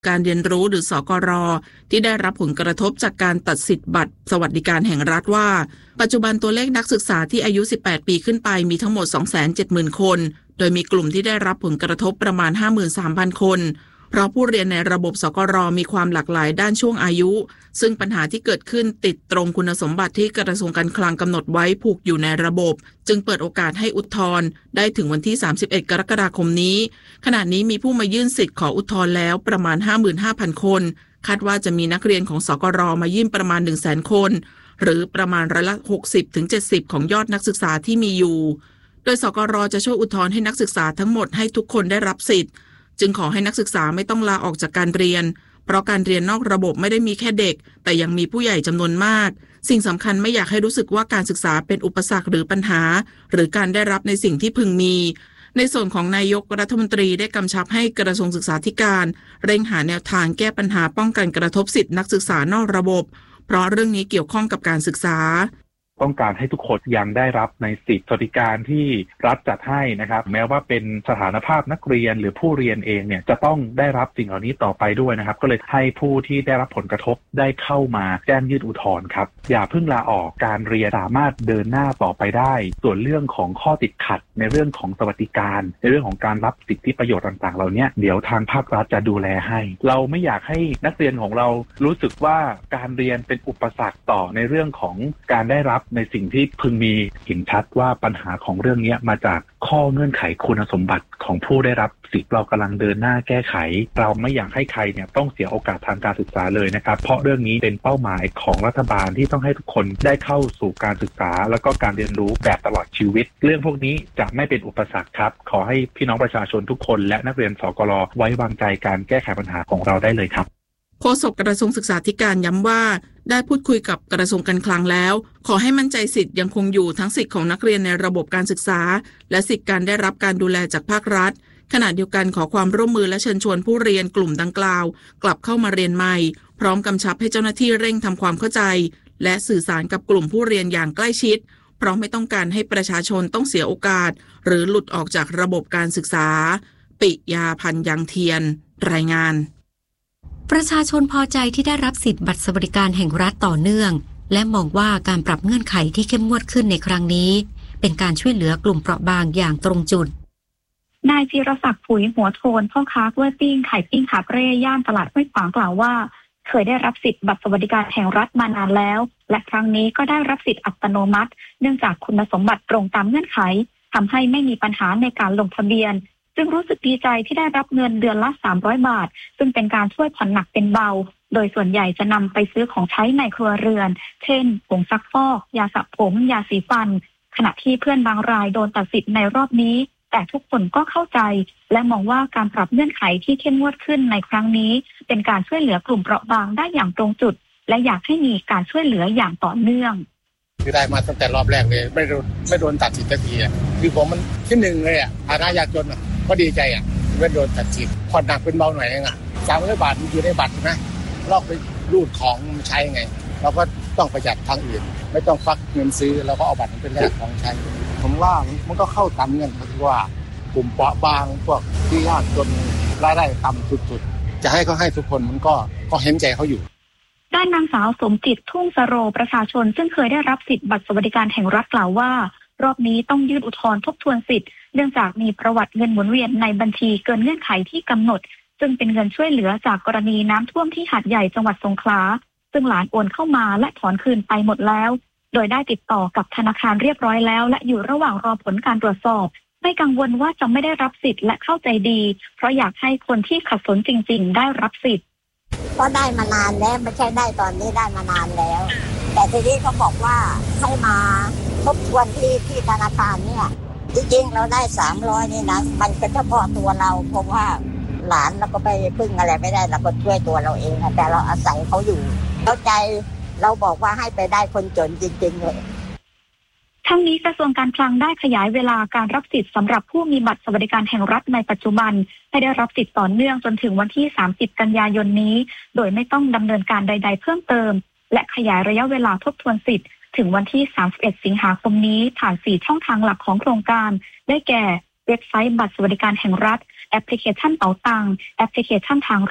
การเรียนรู้หรือสกร.ที่ได้รับผลกระทบจากการตัดสิทธิ์บัตรสวัสดิการแห่งรัฐว่าปัจจุบันตัวเลขนักศึกษาที่อายุ18ปีขึ้นไปมีทั้งหมด 270,000 คนโดยมีกลุ่มที่ได้รับผลกระทบประมาณ 53,000 คนเพราะผู้เรียนในระบบสกร.มีความหลากหลายด้านช่วงอายุซึ่งปัญหาที่เกิดขึ้นติดตรงคุณสมบัติที่กระทรวงการคลังกำหนดไว้ผูกอยู่ในระบบจึงเปิดโอกาสให้อุทธรณ์ได้ถึงวันที่31กรกฎาคมนี้ขณะนี้มีผู้มายื่นสิทธิ์ขออุทธรณ์แล้วประมาณ 55,000 คนคาดว่าจะมีนักเรียนของสกร.มายื่นประมาณ 100,000 คนหรือประมาณร้อยละ 60-70% ของยอดนักศึกษาที่มีอยู่โดยสกร.จะช่วยอุทธรณ์ให้นักศึกษาทั้งหมดให้ทุกคนได้รับสิทธิ์จึงขอให้นักศึกษาไม่ต้องลาออกจากการเรียนเพราะการเรียนนอกระบบไม่ได้มีแค่เด็กแต่ยังมีผู้ใหญ่จำนวนมากสิ่งสำคัญไม่อยากให้รู้สึกว่าการศึกษาเป็นอุปสรรคหรือปัญหาหรือการได้รับในสิ่งที่พึงมีในส่วนของนายกรัฐมนตรีได้กำชับให้กระทรวงศึกษาธิการเร่งหาแนวทางแก้ปัญหาป้องกันกระทบสิทธินักศึกษานอกระบบเพราะเรื่องนี้เกี่ยวข้องกับการศึกษาต้องการให้ทุกคนยังได้รับในสิทธิสวัสดิการที่รัฐจัดให้นะครับแม้ว่าเป็นสถานภาพนักเรียนหรือผู้เรียนเองเนี่ยจะต้องได้รับสิ่งเหล่านี้ต่อไปด้วยนะครับก็เลยให้ผู้ที่ได้รับผลกระทบได้เข้ามาแจ้งยื่นอุทธรณ์ครับอย่าเพิ่งลาออกการเรียนสามารถเดินหน้าต่อไปได้ส่วนเรื่องของข้อติดขัดในเรื่องของสวัสดิการในเรื่องของการรับสิทธิประโยชน์ต่างๆเหล่านี้เดี๋ยวทางภาครัฐจะดูแลให้เราไม่อยากให้นักเรียนของเรารู้สึกว่าการเรียนเป็นอุปสรรคต่อในเรื่องของการได้รับในสิ่งที่พึงมีเห็นชัดว่าปัญหาของเรื่องนี้มาจากข้อเงื่อนไขคุณสมบัติของผู้ได้รับสิทธิ์เรากำลังเดินหน้าแก้ไขเราไม่อยากให้ใครเนี่ยต้องเสียโอกาสทางการศึกษาเลยนะครับเพราะเรื่องนี้เป็นเป้าหมายของรัฐบาลที่ต้องให้ทุกคนได้เข้าสู่การศึกษาแล้วก็การเรียนรู้แบบตลอดชีวิตเรื่องพวกนี้จะไม่เป็นอุปสรรคครับขอให้พี่น้องประชาชนทุกคนและนักเรียนสกล.ไว้วางใจการแก้ไขปัญหาของเราได้เลยครับโฆษกกระทรวงศึกษาธิการย้ำว่าได้พูดคุยกับกระทรวงการคลังแล้วขอให้มั่นใจสิทธิ์ยังคงอยู่ทั้งสิทธิ์ของนักเรียนในระบบการศึกษาและสิทธิ์การได้รับการดูแลจากภาครัฐขณะเดียวกันขอความร่วมมือและเชิญชวนผู้เรียนกลุ่มดังกล่าวกลับเข้ามาเรียนใหม่พร้อมกำชับให้เจ้าหน้าที่เร่งทำความเข้าใจและสื่อสารกับกลุ่มผู้เรียนอย่างใกล้ชิดเพราะไม่ต้องการให้ประชาชนต้องเสียโอกาสหรือหลุดออกจากระบบการศึกษาปิยาพันธ์ยังเทียนรายงานประชาชนพอใจที่ได้รับสิทธิบัตรสวัสดิการแห่งรัฐต่อเนื่องและมองว่าการปรับเงื่อนไขที่เข้มงวดขึ้นในครั้งนี้เป็นการช่วยเหลือกลุ่มเปราะบางอย่างตรงจุดนายจิรศักดิ์ผุยหัวโทนพ่อค้ากล้วยปิ้งไข่ปิ้งขาเร่ย่านตลาดห้วยขวางกล่าวว่าเคยได้รับสิทธิบัตรสวัสดิการแห่งรัฐมานานแล้วและครั้งนี้ก็ได้รับสิทธิอัตโนมัติเนื่องจากคุณสมบัติตรงตามเงื่อนไขทำให้ไม่มีปัญหาในการลงทะเบียนจึงรู้สึกดีใจที่ได้รับเงินเดือนละ300 บาทซึ่งเป็นการช่วยผ่อนหนักเป็นเบาโดยส่วนใหญ่จะนำไปซื้อของใช้ในครัวเรือนเช่นผงซักฟอกยาสระผมยาสีฟันขณะที่เพื่อนบางรายโดนตัดสิทธิ์ในรอบนี้แต่ทุกคนก็เข้าใจและมองว่าการปรับเงื่อนไขที่เข้มงวดขึ้นในครั้งนี้เป็นการช่วยเหลือกลุ่มเปราะบางได้อย่างตรงจุดและอยากให้มีการช่วยเหลืออย่างต่อเนื่องคือได้มาตั้งแต่รอบแรกเลยไม่โดนตัดสิทธิ์สักทีคือผมมันที่หนึ่งเลยฐานะยากจนก็ดีใจไม่โดนตัดสิทธิ์ผ่อนหนักเป็นเบาหน่อยเอง300 บาทอยู่ในบัตรนะเราไปรูดของใช้ไงเราก็ต้องประหยัดทางอื่นไม่ต้องฟักเงินซื้อเราก็เอาบัตรเป็นแลกของใช้ผมว่ามันก็เข้าตามเงื่อนเพราะว่ากลุ่มเปราะบางพวกที่ยากจนรายได้ต่ำสุดๆจะให้เขาให้ทุกคนมันก็เห็นใจเขาอยู่ด้านนางสาวสมจิตทุ่งสโรประชาชนซึ่งเคยได้รับสิทธิบัตรสวัสดิการแห่งรัฐกล่าวว่ารอบนี้ต้องยื่นอุทธรณ์ทบทวนสิทธิ์เนื่องจากมีประวัติเงินหมุนเวียนในบัญชีเกินเงื่อนไขที่กำหนดซึ่งเป็นเงินช่วยเหลือจากกรณีน้ำท่วมที่หาดใหญ่จังหวัดสงขลาซึ่งหลานโอนเข้ามาและถอนคืนไปหมดแล้วโดยได้ติดต่อกับธนาคารเรียบร้อยแล้วและอยู่ระหว่างรอผลการตรวจสอบไม่กังวลว่าจะไม่ได้รับสิทธิ์และเข้าใจดีเพราะอยากให้คนที่ขัดสนจริงๆได้รับสิทธิ์ก็ได้มานานแล้วไม่ใช่ได้ตอนนี้ได้มานานแล้วแต่ทีนี้เขาบอกว่าให้มาทบทวนที่ธนาคารเนี่ยจริงๆเราได้300นี่นะมันเป็นเฉพาะตัวเราเพราะว่าหลานเราก็ไปพึ่งอะไรไม่ได้เราก็ช่วยตัวเราเองแต่เราอาศัยเขาอยู่เข้าใจเราบอกว่าให้ไปได้คนจนจริงๆเลยทั้งนี้กระทรวงการคลังได้ขยายเวลาการรับสิทธิ์สำหรับผู้มีบัตรสวัสดิการแห่งรัฐในปัจจุบันให้ได้รับสิทธิ์ต่อเนื่องจนถึงวันที่30 กันยายนนี้โดยไม่ต้องดำเนินการใดๆเพิ่มเติมและขยายระยะเวลาทบทวนสิทธิ์ถึงวันที่31 สิงหาคมนี้ผ่าน4ช่องทางหลักของโครงการได้แก่เว็บไซต์บัตรสวัสดิการแห่งรัฐแอปพลิเคชันเป๋าตังค์แอปพลิเคชันทางรัฐ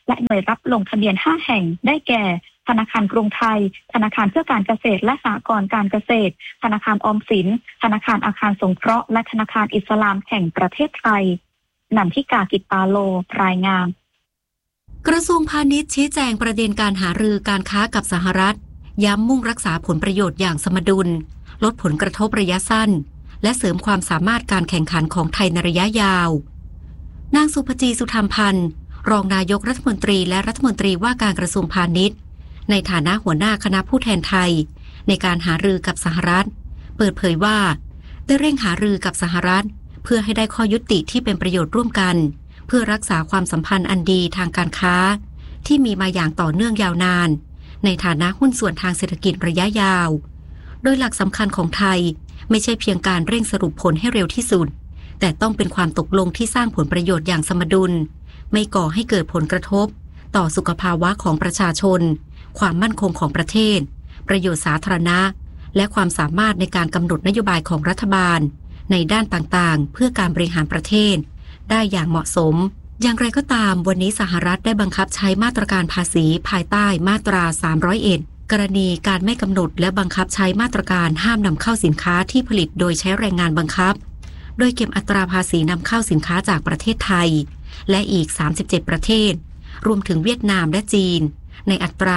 และหน่วยรับลงทะเบียน5แห่งได้แก่ธนาคารกรุงไทยธนาคารเพื่อการเกษตรและสหกรณ์การเกษตรธนาคารออมสินธนาคารอาคารสงเคราะห์และธนาคารอิสลามแห่งประเทศไทยนันทิกา กิตตาโลรายงานกระทรวงพาณิชย์ชี้แจงประเด็นการหารือการค้ากับสหรัฐย้ำมุ่งรักษาผลประโยชน์อย่างสมดุลลดผลกระทบระยะสั้นและเสริมความสามารถการแข่งขันของไทยในระยะยาวนางสุภจี สุธรรมพันธ์รองนายกรัฐมนตรีและรัฐมนตรีว่าการกระทรวงพาณิชย์ในฐานะหัวหน้าคณะผู้แทนไทยในการหารือกับสหรัฐเปิดเผยว่าได้เร่งหารือกับสหรัฐเพื่อให้ได้ข้อยุติที่เป็นประโยชน์ร่วมกันเพื่อรักษาความสัมพันธ์อันดีทางการค้าที่มีมาอย่างต่อเนื่องยาวนานในฐานะหุ้นส่วนทางเศรษฐกิจระยะยาวโดยหลักสำคัญของไทยไม่ใช่เพียงการเร่งสรุปผลให้เร็วที่สุดแต่ต้องเป็นความตกลงที่สร้างผลประโยชน์อย่างสมดุลไม่ก่อให้เกิดผลกระทบต่อสุขภาวะของประชาชนความมั่นคงของประเทศประโยชน์สาธารณะและความสามารถในการกำหนดนโยบายของรัฐบาลในด้านต่างๆเพื่อการบริหารประเทศได้อย่างเหมาะสมอย่างไรก็ตามวันนี้สหรัฐได้บังคับใช้มาตรการภาษีภายใต้มาตรา301กรณีการไม่กำหนดและบังคับใช้มาตรการห้ามนำเข้าสินค้าที่ผลิตโดยใช้แรงงานบังคับโดยเก็บอัตราภาษีนำเข้าสินค้าจากประเทศไทยและอีก37ประเทศรวมถึงเวียดนามและจีนในอัตรา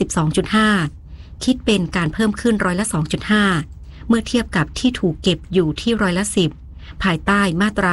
12.5%คิดเป็นการเพิ่มขึ้น2.5%เมื่อเทียบกับที่ถูกเก็บอยู่ที่10%ภายใต้มาตรา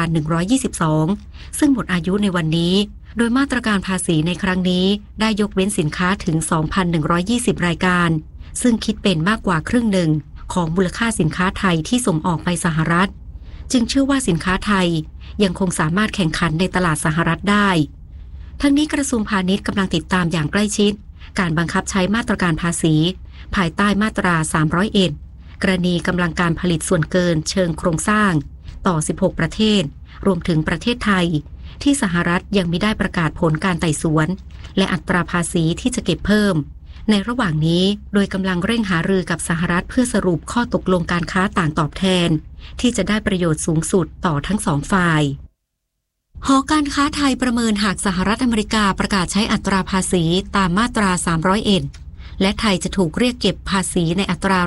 122ซึ่งหมดอายุในวันนี้โดยมาตรการภาษีในครั้งนี้ได้ยกเว้นสินค้าถึง 2,120 รายการซึ่งคิดเป็นมากกว่าครึ่งหนึ่งของมูลค่าสินค้าไทยที่ส่งออกไปสหรัฐจึงเชื่อว่าสินค้าไทยยังคงสามารถแข่งขันในตลาดสหรัฐได้ทั้งนี้กระทรวงพาณิชย์กำลังติดตามอย่างใกล้ชิดการบังคับใช้มาตรการภาษีภายใต้มาตรา301กรณีกำลังการผลิตส่วนเกินเชิงโครงสร้างต่อ16ประเทศรวมถึงประเทศไทยที่สหรัฐยังมิได้ประกาศผลการไต่สวนและอัตราภาษีที่จะเก็บเพิ่มในระหว่างนี้โดยกำลังเร่งหารือกับสหรัฐเพื่อสรุปข้อตกลงการค้าต่างตอบแทนที่จะได้ประโยชน์สูงสุดต่อทั้งสองฝ่ายหอการค้าไทยประเมินหากสหรัฐอเมริกาประกาศใช้อัตราภาษีตามมาตรา301และไทยจะถูกเรียกเก็บภาษีในอัตรา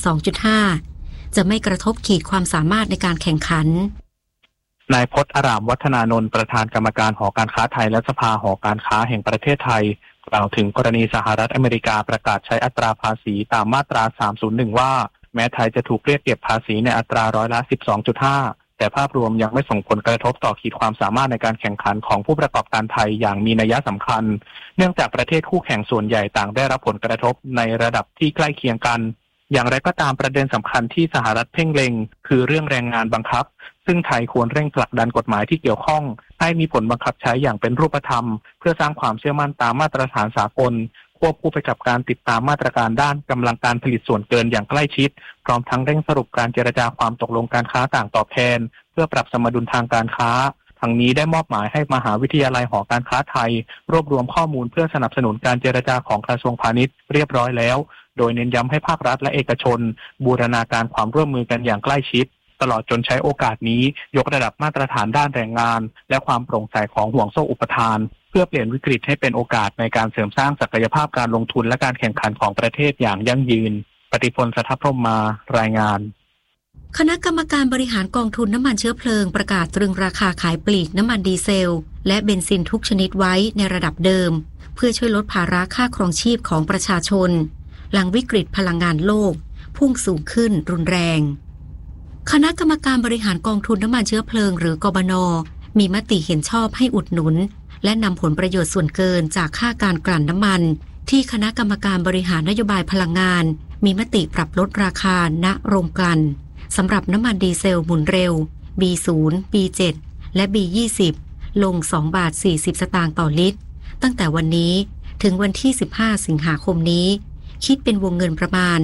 12.5%จะไม่กระทบขีดความสามารถในการแข่งขันนายพจน์ อรามวัฒนานนท์ประธานกรรมการหอการค้าไทยและสภาหอการค้าแห่งประเทศไทยกล่าวถึงกรณีสหรัฐอเมริกาประกาศใช้อัตราภาษีตามมาตรา301ว่าแม้ไทยจะถูกเรียกเก็บภาษีในอัตรา12.5%แต่ภาพรวมยังไม่ส่งผลกระทบต่อขีดความสามารถในการแข่งขันของผู้ประกอบการไทยอย่างมีนัยสำคัญเนื่องจากประเทศคู่แข่งส่วนใหญ่ต่างได้รับผลกระทบในระดับที่ใกล้เคียงกันอย่างไรก็ตามประเด็นสำคัญที่สหรัฐเพ่งเล็งคือเรื่องแรงงานบังคับซึ่งไทยควรเร่งผลักดันกฎหมายที่เกี่ยวข้องให้มีผลบังคับใช้อย่างเป็นรูปธรรมเพื่อสร้างความเชื่อมั่นตามมาตรฐานสากลควบคู่ไปกับการติดตามมาตรการด้านกำลังการผลิตส่วนเกินอย่างใกล้ชิดพร้อมทั้งเร่งสรุปการเจรจาความตกลงการค้าต่างตอบแทนเพื่อปรับสมดุลทางการค้าทั้งนี้ได้มอบหมายให้มหาวิทยาลัยหอการค้าไทยรวบรวมข้อมูลเพื่อสนับสนุนการเจรจาของกระทรวงพาณิชย์เรียบร้อยแล้วโดยเน้นย้ำให้ภาครัฐและเอกชนบูรณาการความร่วมมือกันอย่างใกล้ชิดตลอดจนใช้โอกาสนี้ยกระดับมาตรฐานด้านแรงงานและความโปร่งใสของห่วงโซ่อุปทานเพื่อเปลี่ยนวิกฤตให้เป็นโอกาสในการเสริมสร้างศักยภาพการลงทุนและการแข่งขันของประเทศอย่างยั่งยืนปฏิพล สัทธพรหมมารายงานคณะกรรมการบริหารกองทุนน้ำมันเชื้อเพลิงประกาศตรึงราคาขายปลีกน้ำมันดีเซลและเบนซินทุกชนิดไว้ในระดับเดิมเพื่อช่วยลดภาระค่าครองชีพของประชาชนหลังวิกฤตพลังงานโลกพุ่งสูงขึ้นรุนแรงคณะกรรมการบริหารกองทุนน้ำมันเชื้อเพลิงหรือกบน.มีมติเห็นชอบให้อุดหนุนและนำผลประโยชน์ส่วนเกินจากค่าการกลั่นน้ำมันที่คณะกรรมการบริหารนโยบายพลังงานมีมติปรับลดราคาณโรงกลั่นสำหรับน้ำมันดีเซลหมุนเร็ว B0 B7 และ B20 ลง2.40 บาทต่อลิตรตั้งแต่วันนี้ถึงวันที่15สิงหาคมนี้คิดเป็นวงเงินประมาณ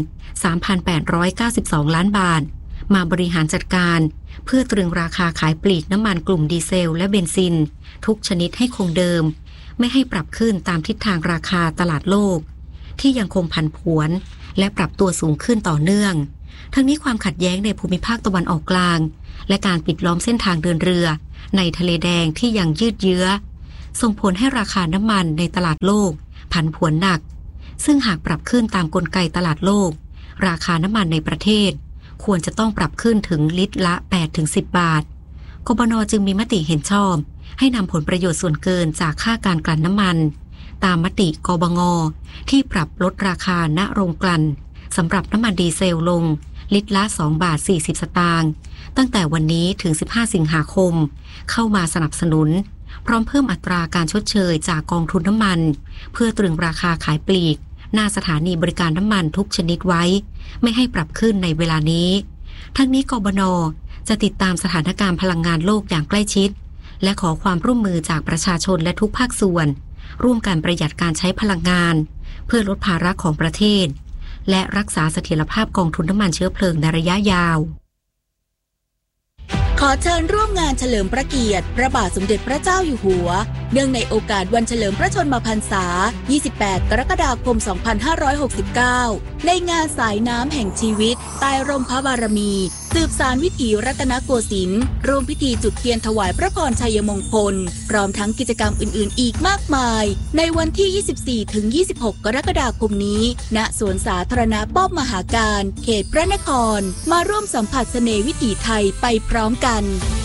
3,892 ล้านบาทมาบริหารจัดการเพื่อตรึงราคาขายปลีกน้ำมันกลุ่มดีเซลและเบนซินทุกชนิดให้คงเดิมไม่ให้ปรับขึ้นตามทิศทางราคาตลาดโลกที่ยังคงผันผวนและปรับตัวสูงขึ้นต่อเนื่องทั้งนี้ความขัดแย้งในภูมิภาคตะวันออกกลางและการปิดล้อมเส้นทางเดินเรือในทะเลแดงที่ยังยืดเยื้อส่งผลให้ราคาน้ำมันในตลาดโลกผันผวนหนักซึ่งหากปรับขึ้นตามกลไกตลาดโลกราคาน้ำมันในประเทศควรจะต้องปรับขึ้นถึงลิตรละ 8-10 บาทกบน.จึงมีมติเห็นชอบให้นำผลประโยชน์ส่วนเกินจากค่าการกลั่นน้ำมันตามมติกบง.ที่ปรับลดราคาณโรงกลั่นสำหรับน้ำมันดีเซลลงลิตรละ 2.40 บาทตั้งแต่วันนี้ถึง 15 สิงหาคมเข้ามาสนับสนุนพร้อมเพิ่มอัตราการชดเชยจากกองทุนน้ำมันเพื่อตรึงราคาขายปลีกหน้าสถานีบริการน้ำมันทุกชนิดไว้ไม่ให้ปรับขึ้นในเวลานี้ทั้งนี้กบน.จะติดตามสถานการณ์พลังงานโลกอย่างใกล้ชิดและขอความร่วมมือจากประชาชนและทุกภาคส่วนร่วมกันประหยัดการใช้พลังงานเพื่อลดภาระของประเทศและรักษาเสถียรภาพกองทุนน้ำมันเชื้อเพลิงในระยะยาวขอเชิญร่วมงานเฉลิมพระเกียรติพระบาทสมเด็จพระเจ้าอยู่หัวเนื่องในโอกาสวันเฉลิมพระชนมพรรษา 28 กรกฎาคม 2569 ในงานสายน้ำแห่งชีวิตใต้ร่มพระบารมีสืบสานวิถีรัตนโกสินทร์ร่วมพิธีจุดเทียนถวายพระพรชัยมงคลพร้อมทั้งกิจกรรมอื่นๆอีกมากมายในวันที่ 24-26 กรกฎาคมนี้ณสวนสาธารณะป้อมมหาการเขตพระนครมาร่วมสัมผัสเสน่ห์วิถีไทยไปพร้อมกัน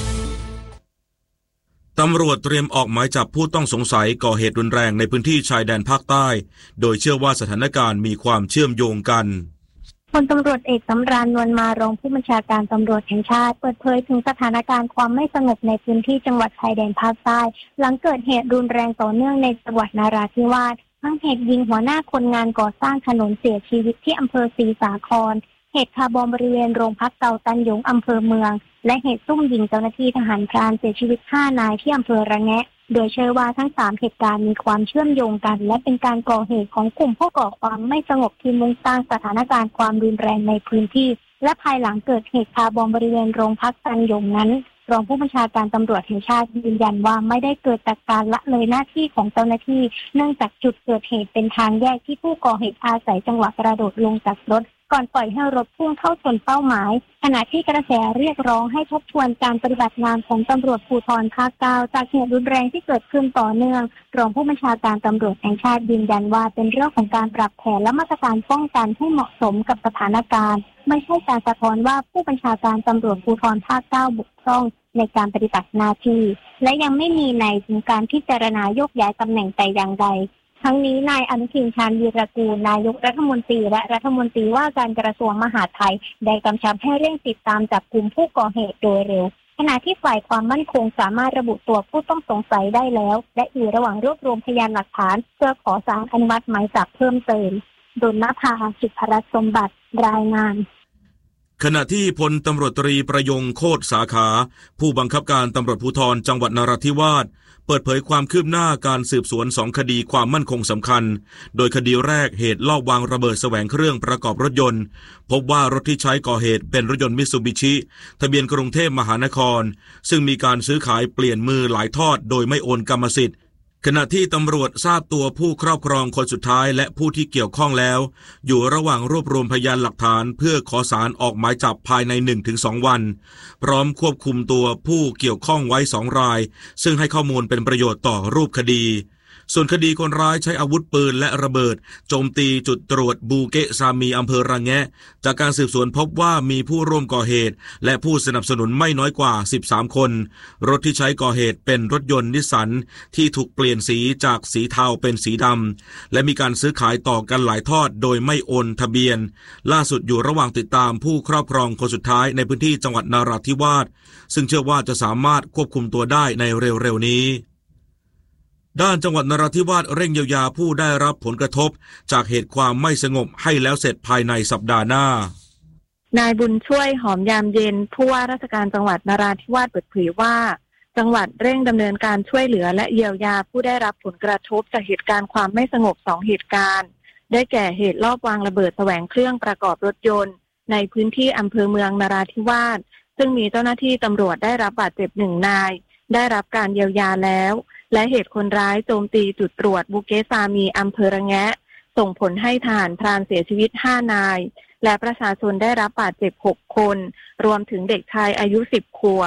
ตำรวจเตรียมออกหมายจับผู้ต้องสงสัยก่อเหตุรุนแรงในพื้นที่ชายแดนภาคใต้โดยเชื่อว่าสถานการณ์มีความเชื่อมโยงกันพลตำรวจเอกสำราญ นวลมารองผู้บัญชาการตำรวจแห่งชาติเปิดเผยถึงสถานการณ์ความไม่สงบในพื้นที่จังหวัดชายแดนภาคใต้หลังเกิดเหตุรุนแรงต่อเนื่องในจังหวัดนราธิวาสทั้งเหตุยิงหัวหน้าคนงานก่อสร้างถนนเสียชีวิตที่อำเภอศรีสาครเหตุคาร์บอมบริเวณโรงพักเก่าตันหยงอำเภอเมืองและเหตุซุ่มยิงเจ้าหน้าที่ทหารพรานเสียชีวิต5 นายที่อำเภอระแงะโดยเชื่อว่าทั้ง3เหตุการณ์มีความเชื่อมโยงกันและเป็นการก่อเหตุของกลุ่มผู้ก่อความไม่สงบที่มุ่งสร้างสถานการณ์ความรุนแรงในพื้นที่และภายหลังเกิดเหตุคาร์บอมบริเวณโรงพักตันหยงนั้นรองผู้บัญชาการตำรวจแห่งชาติยืนยันว่าไม่ได้เกิดจากการละเลยหน้าที่ของเจ้าหน้าที่เนื่องจากจุดเกิดเหตุเป็นทางแยกที่ผู้ก่อเหตุอาศัยจังหวะกระโดดลงจากรถก่อนปล่อยให้รถพุ่งเข้าชนเป้าหมายขณะที่กระแสเรียกร้องให้ทบทวนการปฏิบัติงานของตำรวจภูธรภาค 9จากเหตุรุนแรงที่เกิดขึ้นต่อเนื่องรองผู้บัญชาการตำรวจแห่งชาติยืนยันว่าเป็นเรื่องของการปรับแผนและมาตรการป้องกันให้เหมาะสมกับสถานการณ์ไม่ใช่การสะท้อนว่าผู้บัญชาการตำรวจภูธรภาค 9บกพร่องในการปฏิบัติหน้าที่และยังไม่มีในถึงการพิจารณาโยกย้ายตำแหน่งแต่อย่างใดทั้งนี้นายอนุทินชาญวีรกูลนายกรัฐมนตรีและรัฐมนตรีว่าการกระทรวงมหาดไทยได้กำชับให้เร่งติดตามจับกุมผู้ก่อเหตุโดยเร็วขณะที่ฝ่ายความมั่นคงสามารถระบุตัวผู้ต้องสงสัยได้แล้วและอยู่ระหว่างรวบรวมพยานหลักฐานเพื่อขอศาลอนุมัติหมายจับเพิ่มเติมดลนภา สุภรัตน์สมบัติรายงานขณะที่พลตำรวจตรีประยงโคตรสาขาผู้บังคับการตำรวจภูธรจังหวัดนราธิวาสเปิดเผยความคืบหน้าการสืบสวน2 คดีความมั่นคงสำคัญโดยคดีแรกเหตุลอบวางระเบิดแสวงเครื่องประกอบรถยนต์พบว่ารถที่ใช้ก่อเหตุเป็นรถยนต์มิตซูบิชิทะเบียนกรุงเทพมหานครซึ่งมีการซื้อขายเปลี่ยนมือหลายทอดโดยไม่โอนกรรมสิทธิ์ขณะที่ตำรวจทราบตัวผู้ครอบครองคนสุดท้ายและผู้ที่เกี่ยวข้องแล้วอยู่ระหว่างรวบรวมพยานหลักฐานเพื่อขอศาลออกหมายจับภายใน 1-2 วันพร้อมควบคุมตัวผู้เกี่ยวข้องไว้2 รายซึ่งให้ข้อมูลเป็นประโยชน์ต่อรูปคดีส่วนคดีคนร้ายใช้อาวุธปืนและระเบิดโจมตีจุดตรวจบูเกะซามีอำเภอระแงะจากการสืบสวนพบว่ามีผู้ร่วมก่อเหตุและผู้สนับสนุนไม่น้อยกว่า13 คนรถที่ใช้ก่อเหตุเป็นรถยนต์นิสสันที่ถูกเปลี่ยนสีจากสีเทาเป็นสีดำและมีการซื้อขายต่อกันหลายทอดโดยไม่โอนทะเบียนล่าสุดอยู่ระหว่างติดตามผู้ครอบครองคนสุดท้ายในพื้นที่จังหวัดนราธิวาสซึ่งเชื่อว่าจะสามารถควบคุมตัวได้ในเร็วๆนี้ด้านจังหวัดนราธิวาสเร่งเยียวยาผู้ได้รับผลกระทบจากเหตุความไม่สงบให้แล้วเสร็จภายในสัปดาห์หน้านายบุญช่วยหอมยามเย็นผู้ว่าราชการจังหวัดนราธิวาสเปิดเผยว่าจังหวัดเร่งดำเนินการช่วยเหลือและเยียวยาผู้ได้รับผลกระทบจากเหตุการณ์ความไม่สงบ2 เหตุการณ์ได้แก่เหตุลอบวางระเบิดแสวงเครื่องประกอบรถยนต์ในพื้นที่อำเภอเมืองนราธิวาสซึ่งมีเจ้าหน้าที่ตำรวจได้รับบาดเจ็บ1 นายได้รับการเยียวยาแล้วและเหตุคนร้ายโจมตีจุดตรวจบูเกซามีอำเภอระแงะส่งผลให้ทหารพรานเสียชีวิต5 นายและประชาชนได้รับบาดเจ็บ6 คนรวมถึงเด็กชายอายุ10 ขวบ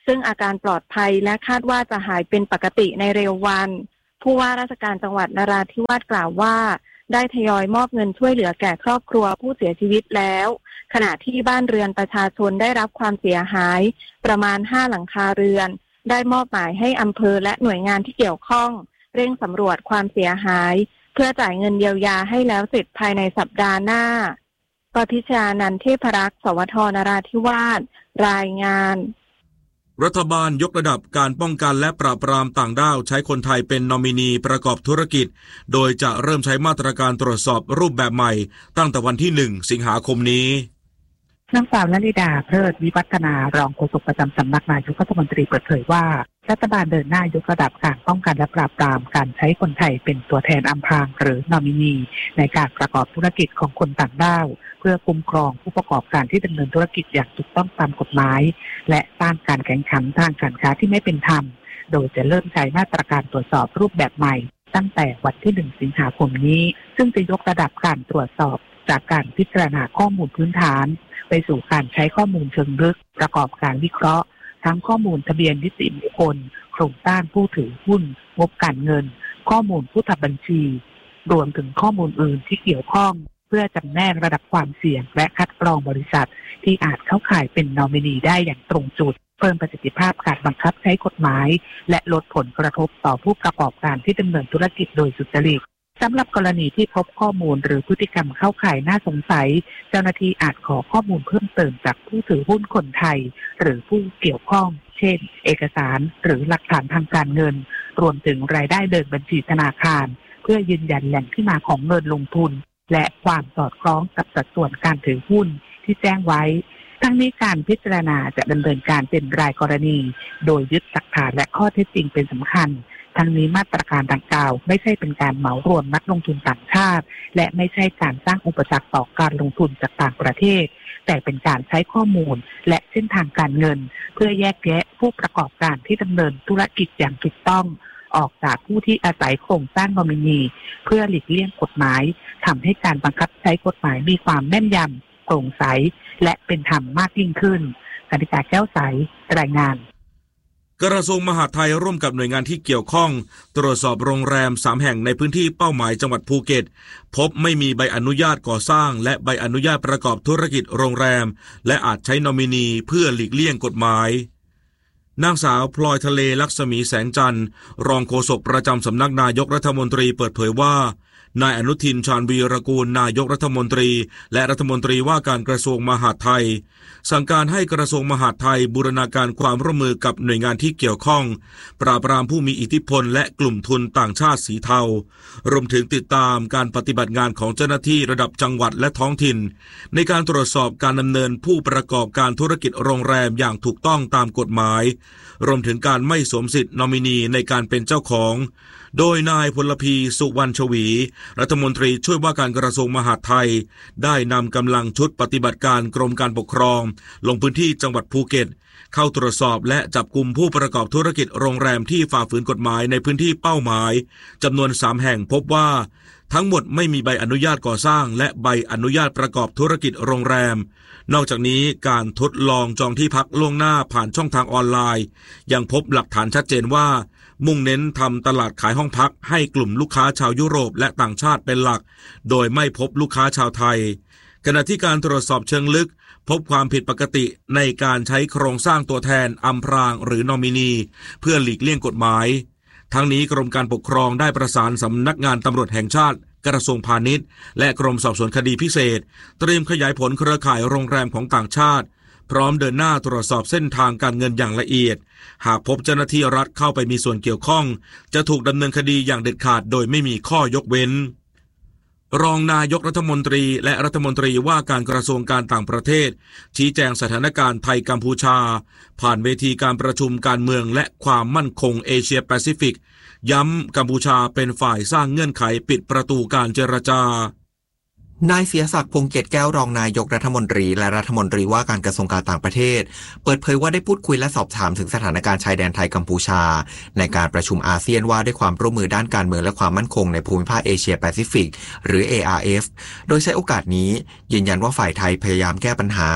ซึ่งอาการปลอดภัยและคาดว่าจะหายเป็นปกติในเร็ววันผู้ว่าราชการจังหวัดนราธิวาสกล่าวว่าได้ทยอยมอบเงินช่วยเหลือแก่ครอบครัวผู้เสียชีวิตแล้วขณะที่บ้านเรือนประชาชนได้รับความเสียหายประมาณ5หลังคาเรือนได้มอบหมายให้อำเภอและหน่วยงานที่เกี่ยวข้องเร่งสำรวจความเสียหายเพื่อจ่ายเงินเยียวยาให้แล้วเสร็จภายในสัปดาห์หน้าปพิชานันท์เทพรักษ์สวทนราธิวาสรายงานรัฐบาลยกระดับการป้องกันและปราบปรามต่างด้าวใช้คนไทยเป็นนอมินีประกอบธุรกิจโดยจะเริ่มใช้มาตรการตรวจสอบรูปแบบใหม่ตั้งแต่วันที่1 สิงหาคมนี้นางสาวนฤดาเพลิดวิวัฒนารองโฆษกประจำสำนักนายกรัฐมนตรีเปิดเผยว่ารัฐบาลเดินหน้ายกระดับการป้องกันและปราบปรามการใช้คนไทยเป็นตัวแทนอำพรางหรือนอมินีในการประกอบธุรกิจของคนต่างด้าวเพื่อคุ้มครองผู้ประกอบการที่ดำเนินธุรกิจอย่างถูกต้องตามกฎหมายและสร้างการแข่งขันทางการค้าที่ไม่เป็นธรรมโดยจะเริ่มใช้มาตรการตรวจสอบรูปแบบใหม่ตั้งแต่วันที่1 สิงหาคมนี้ซึ่งจะยกระดับการตรวจสอบจากการพิจารณาข้อมูลพื้นฐานไปสู่การใช้ข้อมูลเชิงลึกประกอบการวิเคราะห์ทั้งข้อมูลทะเบียนนิติบุคคลโครงสร้างผู้ถือหุ้นงบการเงินข้อมูลผู้ทำบัญชีรวมถึงข้อมูลอื่นที่เกี่ยวข้องเพื่อจำแนกระดับความเสี่ยงและคัดกรองบริษัทที่อาจเข้าข่ายเป็นนอมินีได้อย่างตรงจุดเพิ่มประสิทธิภาพการบังคับใช้กฎหมายและลดผลกระทบต่อผู้ประกอบการที่ดำเนินธุรกิจโดยสุจริตสำหรับกรณีที่พบข้อมูลหรือพฤติกรรมเข้าข่ายน่าสงสัยเจ้าหน้าที่อาจขอข้อมูลเพิ่มเติมจากผู้ถือหุ้นคนไทยหรือผู้เกี่ยวข้องเช่นเอกสารหรือหลักฐานทางการเงินรวมถึงรายได้เดินบัญชีธนาคารเพื่อยืนยันแหล่งที่มาของเงินลงทุนและความสอดคล้องกับสัดส่วนการถือหุ้นที่แจ้งไว้ทั้งนี้การพิจารณาจะดำเนินการเป็นรายกรณีโดยยึดหลักฐานและข้อเท็จจริงเป็นสำคัญทั้งนี้มาตรการดังกล่าวไม่ใช่เป็นการเหมารวมนักลงทุนต่างชาติและไม่ใช่การสร้างอุปสรรคต่อการลงทุนจากต่างประเทศแต่เป็นการใช้ข้อมูลและเส้นทางการเงินเพื่อแยกแยะผู้ประกอบการที่ดำเนินธุรกิจอย่างถูกต้องออกจากผู้ที่อาศัยโครงสร้างนอมินีเพื่อหลีกเลี่ยงกฎหมายทำให้การบังคับใช้กฎหมายมีความแม่นยำโปร่งใสและเป็นธรรมมากยิ่งขึ้นกนิษฐาแก้วใสรายงานกระทรวงมหาดไทยร่วมกับหน่วยงานที่เกี่ยวข้องตรวจสอบโรงแรม3แห่งในพื้นที่เป้าหมายจังหวัดภูเก็ตพบไม่มีใบอนุญาตก่อสร้างและใบอนุญาตประกอบธุรกิจโรงแรมและอาจใช้นอมินีเพื่อหลีกเลี่ยงกฎหมายนางสาวพลอยทะเลลักษมีแสงจันทร์รองโฆษกประจำสำนักนายกรัฐมนตรีเปิดเผยว่านายอนุทินชาญวีรกูลนายกรัฐมนตรีและรัฐมนตรีว่าการกระทรวงมหาดไทยสั่งการให้กระทรวงมหาดไทยบูรณาการความร่วมมือกับหน่วยงานที่เกี่ยวข้องปราบปรามผู้มีอิทธิพลและกลุ่มทุนต่างชาติสีเทารวมถึงติดตามการปฏิบัติงานของเจ้าหน้าที่ระดับจังหวัดและท้องถิ่นในการตรวจสอบการดำเนินผู้ประกอบการธุรกิจโรงแรมอย่างถูกต้องตามกฎหมายรวมถึงการไม่สวมสิทธิ์นอมินีในการเป็นเจ้าของโดยนายพลพีสุวรรณชวีรัฐมนตรีช่วยว่าการกระทรวงมหาดไทยได้นำกำลังชุดปฏิบัติการกรมการปกครองลงพื้นที่จังหวัดภูเก็ตเข้าตรวจสอบและจับกุมผู้ประกอบธุรกิจโรงแรมที่ฝ่าฝืนกฎหมายในพื้นที่เป้าหมายจำนวน3แห่งพบว่าทั้งหมดไม่มีใบอนุญาตก่อสร้างและใบอนุญาตประกอบธุรกิจโรงแรมนอกจากนี้การทดลองจองที่พักล่วงหน้าผ่านช่องทางออนไลน์ยังพบหลักฐานชัดเจนว่ามุ่งเน้นทำตลาดขายห้องพักให้กลุ่มลูกค้าชาวยุโรปและต่างชาติเป็นหลักโดยไม่พบลูกค้าชาวไทยขณะที่การตรวจสอบเชิงลึกพบความผิดปกติในการใช้โครงสร้างตัวแทนอำพรางหรือนอมินีเพื่อหลีกเลี่ยงกฎหมายทั้งนี้กรมการปกครองได้ประสานสำนักงานตำรวจแห่งชาติกระทรวงพาณิชย์และกรมสอบสวนคดีพิเศษเตรียมขยายผลเครือข่ายโรงแรมของต่างชาติพร้อมเดินหน้าตรวจสอบเส้นทางการเงินอย่างละเอียดหากพบเจ้าหน้าที่รัฐเข้าไปมีส่วนเกี่ยวข้องจะถูกดำเนินคดีอย่างเด็ดขาดโดยไม่มีข้อยกเว้นรองนายกรัฐมนตรีและรัฐมนตรีว่าการกระทรวงการต่างประเทศชี้แจงสถานการณ์ไทยกัมพูชาผ่านเวทีการประชุมการเมืองและความมั่นคงเอเชียแปซิฟิกย้ำกัมพูชาเป็นฝ่ายสร้างเงื่อนไขปิดประตูการเจรจานายเสียศักดิ์พงษ์เกียรติแก้วรองนายกรัฐมนตรีและรัฐมนตรีว่าการกระทรวงการต่างประเทศเปิดเผยว่าได้พูดคุยและสอบถามถึงสถานการณ์ชายแดนไทยกัมพูชาในการประชุมอาเซียนว่าด้วยความร่วมมือด้านการเมืองและความมั่นคงในภูมิภาคเอเชียแปซิฟิกหรือ ARF โดยใช้โอกาสนี้ยืนยันว่าฝ่ายไทยพยายามแก้ปัญหา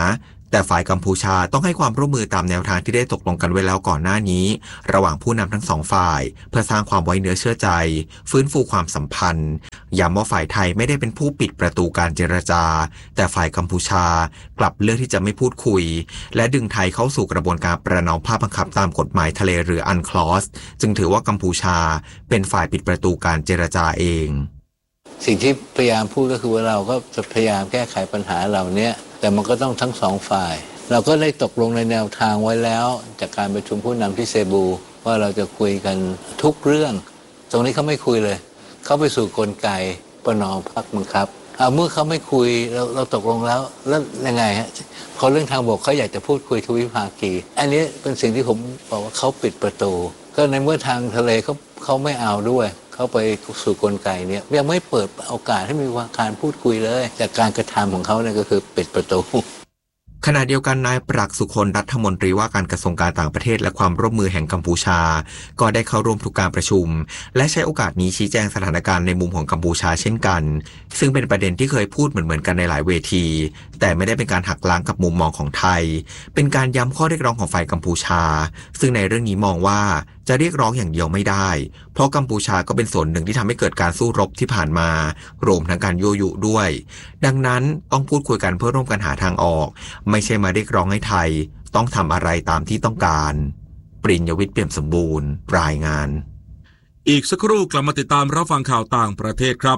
แต่ฝ่ายกัมพูชาต้องให้ความร่วมมือตามแนวทางที่ได้ตกลงกันไว้แล้วก่อนหน้านี้ระหว่างผู้นำทั้งสองฝ่ายเพื่อสร้างความไว้เนื้อเชื่อใจฟื้นฟูความสัมพันธ์ย้ำว่าฝ่ายไทยไม่ได้เป็นผู้ปิดประตูการเจรจาแต่ฝ่ายกัมพูชากลับเลือกที่จะไม่พูดคุยและดึงไทยเข้าสู่กระบวนการประนอมภาคบังคับตามกฎหมายทะเลหรืออันคลอสจึงถือว่ากัมพูชาเป็นฝ่ายปิดประตูการเจรจาเองสิ่งที่พยายามพูดก็คือว่าเราก็จะพยายามแก้ไขปัญหาเหล่านี้แต่มันก็ต้องทั้งสองฝ่ายเราก็ได้ตกลงในแนวทางไว้แล้วจากการประชุมผู้นำที่เซบูว่าเราจะคุยกันทุกเรื่องตรงนี้เขาไม่คุยเลยเขาไปสู่กลไกประนอมภาคบังคับเมื่อเขาไม่คุยเราตกลงแล้วยังไงฮะพอเรื่องทางบกเขาอยากจะพูดคุยทวิภาคีอันนี้เป็นสิ่งที่ผมบอกว่าเขาปิดประตูก็ในเมื่อทางทะเลเขาไม่เอาด้วยเขาไปสู่กลไกนี้ยังไม่เปิดโอกาสให้มีการพูดคุยเลยแต่การกระทำของเขาเนี่ยก็คือปิดประตูขณะเดียวกันนายปรักษ์สุคนรัฐมนตรีว่าการกระทรวงการต่างประเทศและความร่วมมือแห่งกัมพูชาก็ได้เข้าร่วมทุกการประชุมและใช้โอกาสนี้ชี้แจงสถานการณ์ในมุมของกัมพูชาเช่นกันซึ่งเป็นประเด็นที่เคยพูดเหมือนกันในหลายเวทีแต่ไม่ได้เป็นการหักล้างกับมุมมองของไทยเป็นการย้ำข้อเรียกร้องของฝ่ายกัมพูชาซึ่งในเรื่องนี้มองว่าจะเรียกร้องอย่างเดียวไม่ได้เพราะกัมพูชาก็เป็นส่วนหนึ่งที่ทำให้เกิดการสู้รบที่ผ่านมารวมทั้งการยั่วยุด้วยดังนั้นต้องพูดคุยกันเพื่อร่วมกันหาทางออกไม่ใช่มาเรียกร้องให้ไทยต้องทำอะไรตามที่ต้องการปริญญวิทย์เปี่ยมสมบูรณ์รายงานอีกสักครู่กลับมาติดตามรับฟังข่าวต่างประเทศครับ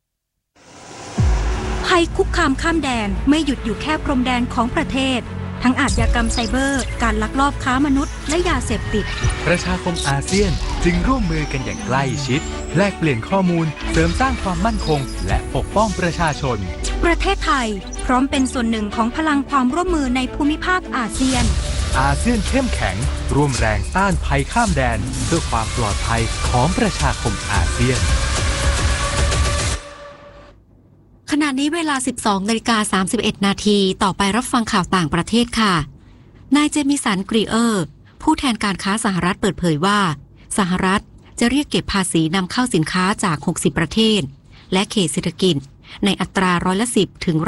ภัยคุกคามข้ามแดนไม่หยุดอยู่แค่พรมแดนของประเทศทั้งอาชญากรรมไซเบอร์การลักลอบค้ามนุษย์และยาเสพติดประชาคมอาเซียนจึงร่วมมือกันอย่างใกล้ชิดแลกเปลี่ยนข้อมูลเสริมสร้างความมั่นคงและปกป้องประชาชนประเทศไทยพร้อมเป็นส่วนหนึ่งของพลังความร่วมมือในภูมิภาคอาเซียนอาเซียนเข้มแข็งร่วมแรงต้านภัยข้ามแดนเพื่อความปลอดภัยของประชาคมอาเซียนขณะนี้เวลา 12:31 นาทีต่อไปรับฟังข่าวต่างประเทศค่ะนายเจมิสันกรีเออร์ผู้แทนการค้าสหรัฐเปิดเผยว่าสหรัฐจะเรียกเก็บภาษีนำเข้าสินค้าจาก60ประเทศและเขตเศรษฐกิจในอัตรา10%ถึง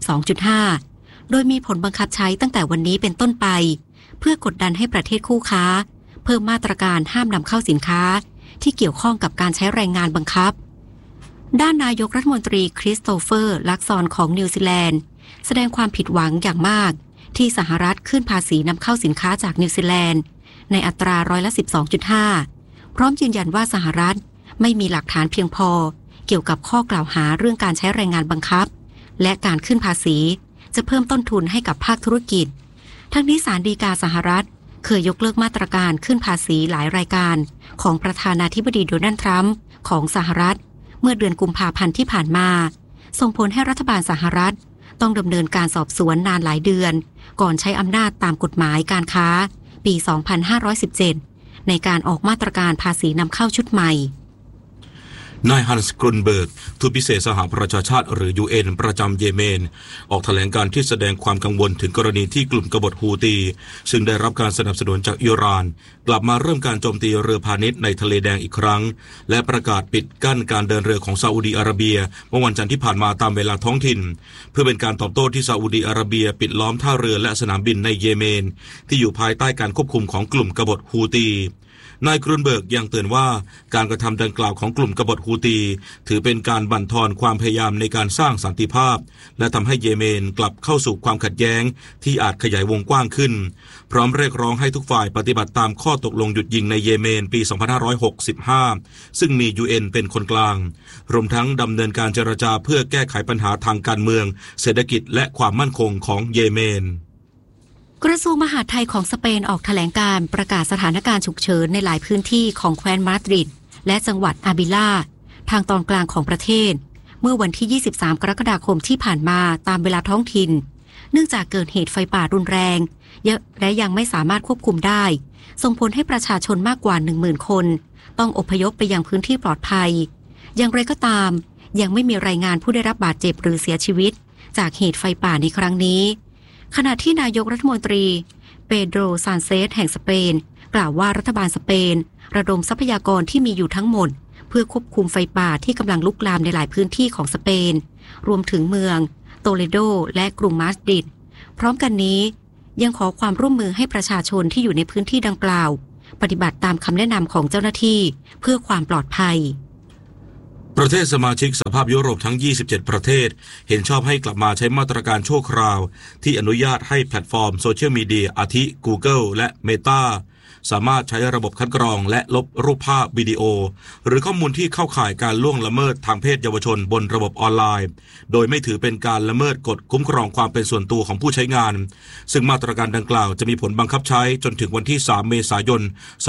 12.5% โดยมีผลบังคับใช้ตั้งแต่วันนี้เป็นต้นไปเพื่อกดดันให้ประเทศคู่ค้าเพิ่มมาตรการห้ามนำเข้าสินค้าที่เกี่ยวข้องกับการใช้แรงงานบังคับด้านนายกรัฐมนตรีคริสโตเฟอร์ลักซอนของนิวซีแลนด์แสดงความผิดหวังอย่างมากที่สหรัฐขึ้นภาษีนำเข้าสินค้าจากนิวซีแลนด์ในอัตรา12.5% พร้อมยืนยันว่าสหรัฐไม่มีหลักฐานเพียงพอเกี่ยวกับข้อกล่าวหาเรื่องการใช้แรงงานบังคับและการขึ้นภาษีจะเพิ่มต้นทุนให้กับภาคธุรกิจทั้งนี้ศาลฎีกาสหรัฐเคยยกเลิกมาตรการขึ้นภาษีหลายรายการของประธานาธิบดีโดนัลด์ทรัมป์ของสหรัฐเมื่อเดือนกุมภาพันธ์ที่ผ่านมาส่งผลให้รัฐบาลสหรัฐต้องดำเนินการสอบสวนนานหลายเดือนก่อนใช้อำนาจตามกฎหมายการค้าปี 2517 ในการออกมาตรการภาษีนำเข้าชุดใหม่นายฮันส์ กรุนเบิร์กทูตพิเศษสหประชาชาติหรือ UN ประจำเยเมนออกแถลงการที่แสดงความกังวลถึงกรณีที่กลุ่มกบฏฮูตีซึ่งได้รับการสนับสนุนจากอิหร่านกลับมาเริ่มการโจมตีเรือพาณิชย์ในทะเลแดงอีกครั้งและประกาศปิดกั้นการเดินเรือของซาอุดีอาระเบียเมื่อวันจันทร์ที่ผ่านมาตามเวลาท้องถิ่นเพื่อเป็นการตอบโต้ที่ซาอุดีอาระเบียปิดล้อมท่าเรือและสนามบินในเยเมนที่อยู่ภายใต้การควบคุมของกลุ่มกบฏฮูตีนายกรุนเบิร์กยังเตือนว่าการกระทำดังกล่าวของกลุ่มกบฏฮูตีถือเป็นการบั่นทอนความพยายามในการสร้างสันติภาพและทำให้เยเมนกลับเข้าสู่ความขัดแย้งที่อาจขยายวงกว้างขึ้นพร้อมเรียกร้องให้ทุกฝ่ายปฏิบัติตามข้อตกลงหยุดยิงในเยเมนปี 2565 ซึ่งมี UN เป็นคนกลางรวมทั้งดำเนินการเจรจาเพื่อแก้ไขปัญหาทางการเมืองเศรษฐกิจและความมั่นคงของเยเมนกระทรวงมหาดไทยของสเปนออกแถลงการประกาศสถานการณ์ฉุกเฉินในหลายพื้นที่ของแคว้นมาดริดและจังหวัดอาบิลาทางตอนกลางของประเทศเมื่อวันที่ 23 กรกฎาคมที่ผ่านมาตามเวลาท้องถิ่นเนื่องจากเกิดเหตุไฟป่ารุนแรงเยอะและยังไม่สามารถควบคุมได้ส่งผลให้ประชาชนมากกว่า 10,000 คนต้องอพยพไปยังพื้นที่ปลอดภัยอย่างไรก็ตามยังไม่มีรายงานผู้ได้รับบาดเจ็บหรือเสียชีวิตจากเหตุไฟป่าในครั้งนี้ขณะที่นายกรัฐมนตรีเปโดร ซานเซสแห่งสเปนกล่าวว่ารัฐบาลสเปนระดมทรัพยากรที่มีอยู่ทั้งหมดเพื่อควบคุมไฟป่าที่กำลังลุกลามในหลายพื้นที่ของสเปนรวมถึงเมืองโตเลโดและกรุงมาดริดพร้อมกันนี้ยังขอความร่วมมือให้ประชาชนที่อยู่ในพื้นที่ดังกล่าวปฏิบัติตามคำแนะนำของเจ้าหน้าที่เพื่อความปลอดภัยประเทศสมาชิกสหภาพยุโรปทั้ง27ประเทศเห็นชอบให้กลับมาใช้มาตรการชั่วคราวที่อนุญาตให้แพลตฟอร์มโซเชียลมีเดียอาทิ Google และ Meta สามารถใช้ระบบคัดกรองและลบรูปภาพวิดีโอหรือข้อมูลที่เข้าข่ายการล่วงละเมิดทางเพศเยาวชนบนระบบออนไลน์โดยไม่ถือเป็นการละเมิดกฎคุ้มครองความเป็นส่วนตัวของผู้ใช้งานซึ่งมาตรการดังกล่าวจะมีผลบังคับใช้จนถึงวันที่3เมษายน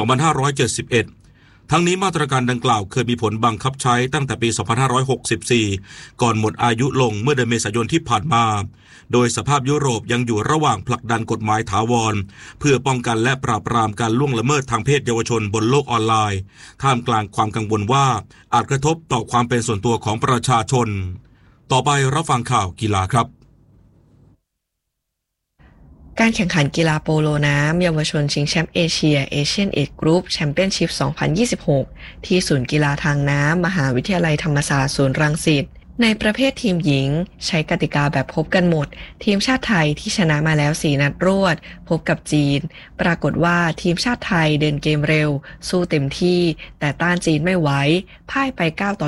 2571ทั้งนี้มาตรการดังกล่าวเคยมีผลบังคับใช้ตั้งแต่ปี2564ก่อนหมดอายุลงเมื่อเดือนเมษายนที่ผ่านมาโดยสภาพยุโรปยังอยู่ระหว่างผลักดันกฎหมายถาวรเพื่อป้องกันและปราบปรามการล่วงละเมิดทางเพศเยาวชนบนโลกออนไลน์ท่ามกลางความกังวลว่าอาจกระทบต่อความเป็นส่วนตัวของประชาชนต่อไปรับฟังข่าวกีฬาครับการแข่งขันกีฬาโปโลน้ำเยาวชนชิงแชมป์เอเชียเอเชียนเอจกรุ๊ปแชมเปี้ยนชิพ 2026 ที่ศูนย์กีฬาทางน้ำมหาวิทยาลัยธรรมศาสตร์ศูนย์รังสิตในประเภททีมหญิงใช้กติกาแบบพบกันหมดทีมชาติไทยที่ชนะมาแล้ว4นัดรวดพบกับจีนปรากฏว่าทีมชาติไทยเดินเกมเร็วสู้เต็มที่แต่ต้านจีนไม่ไหวพ่ายไป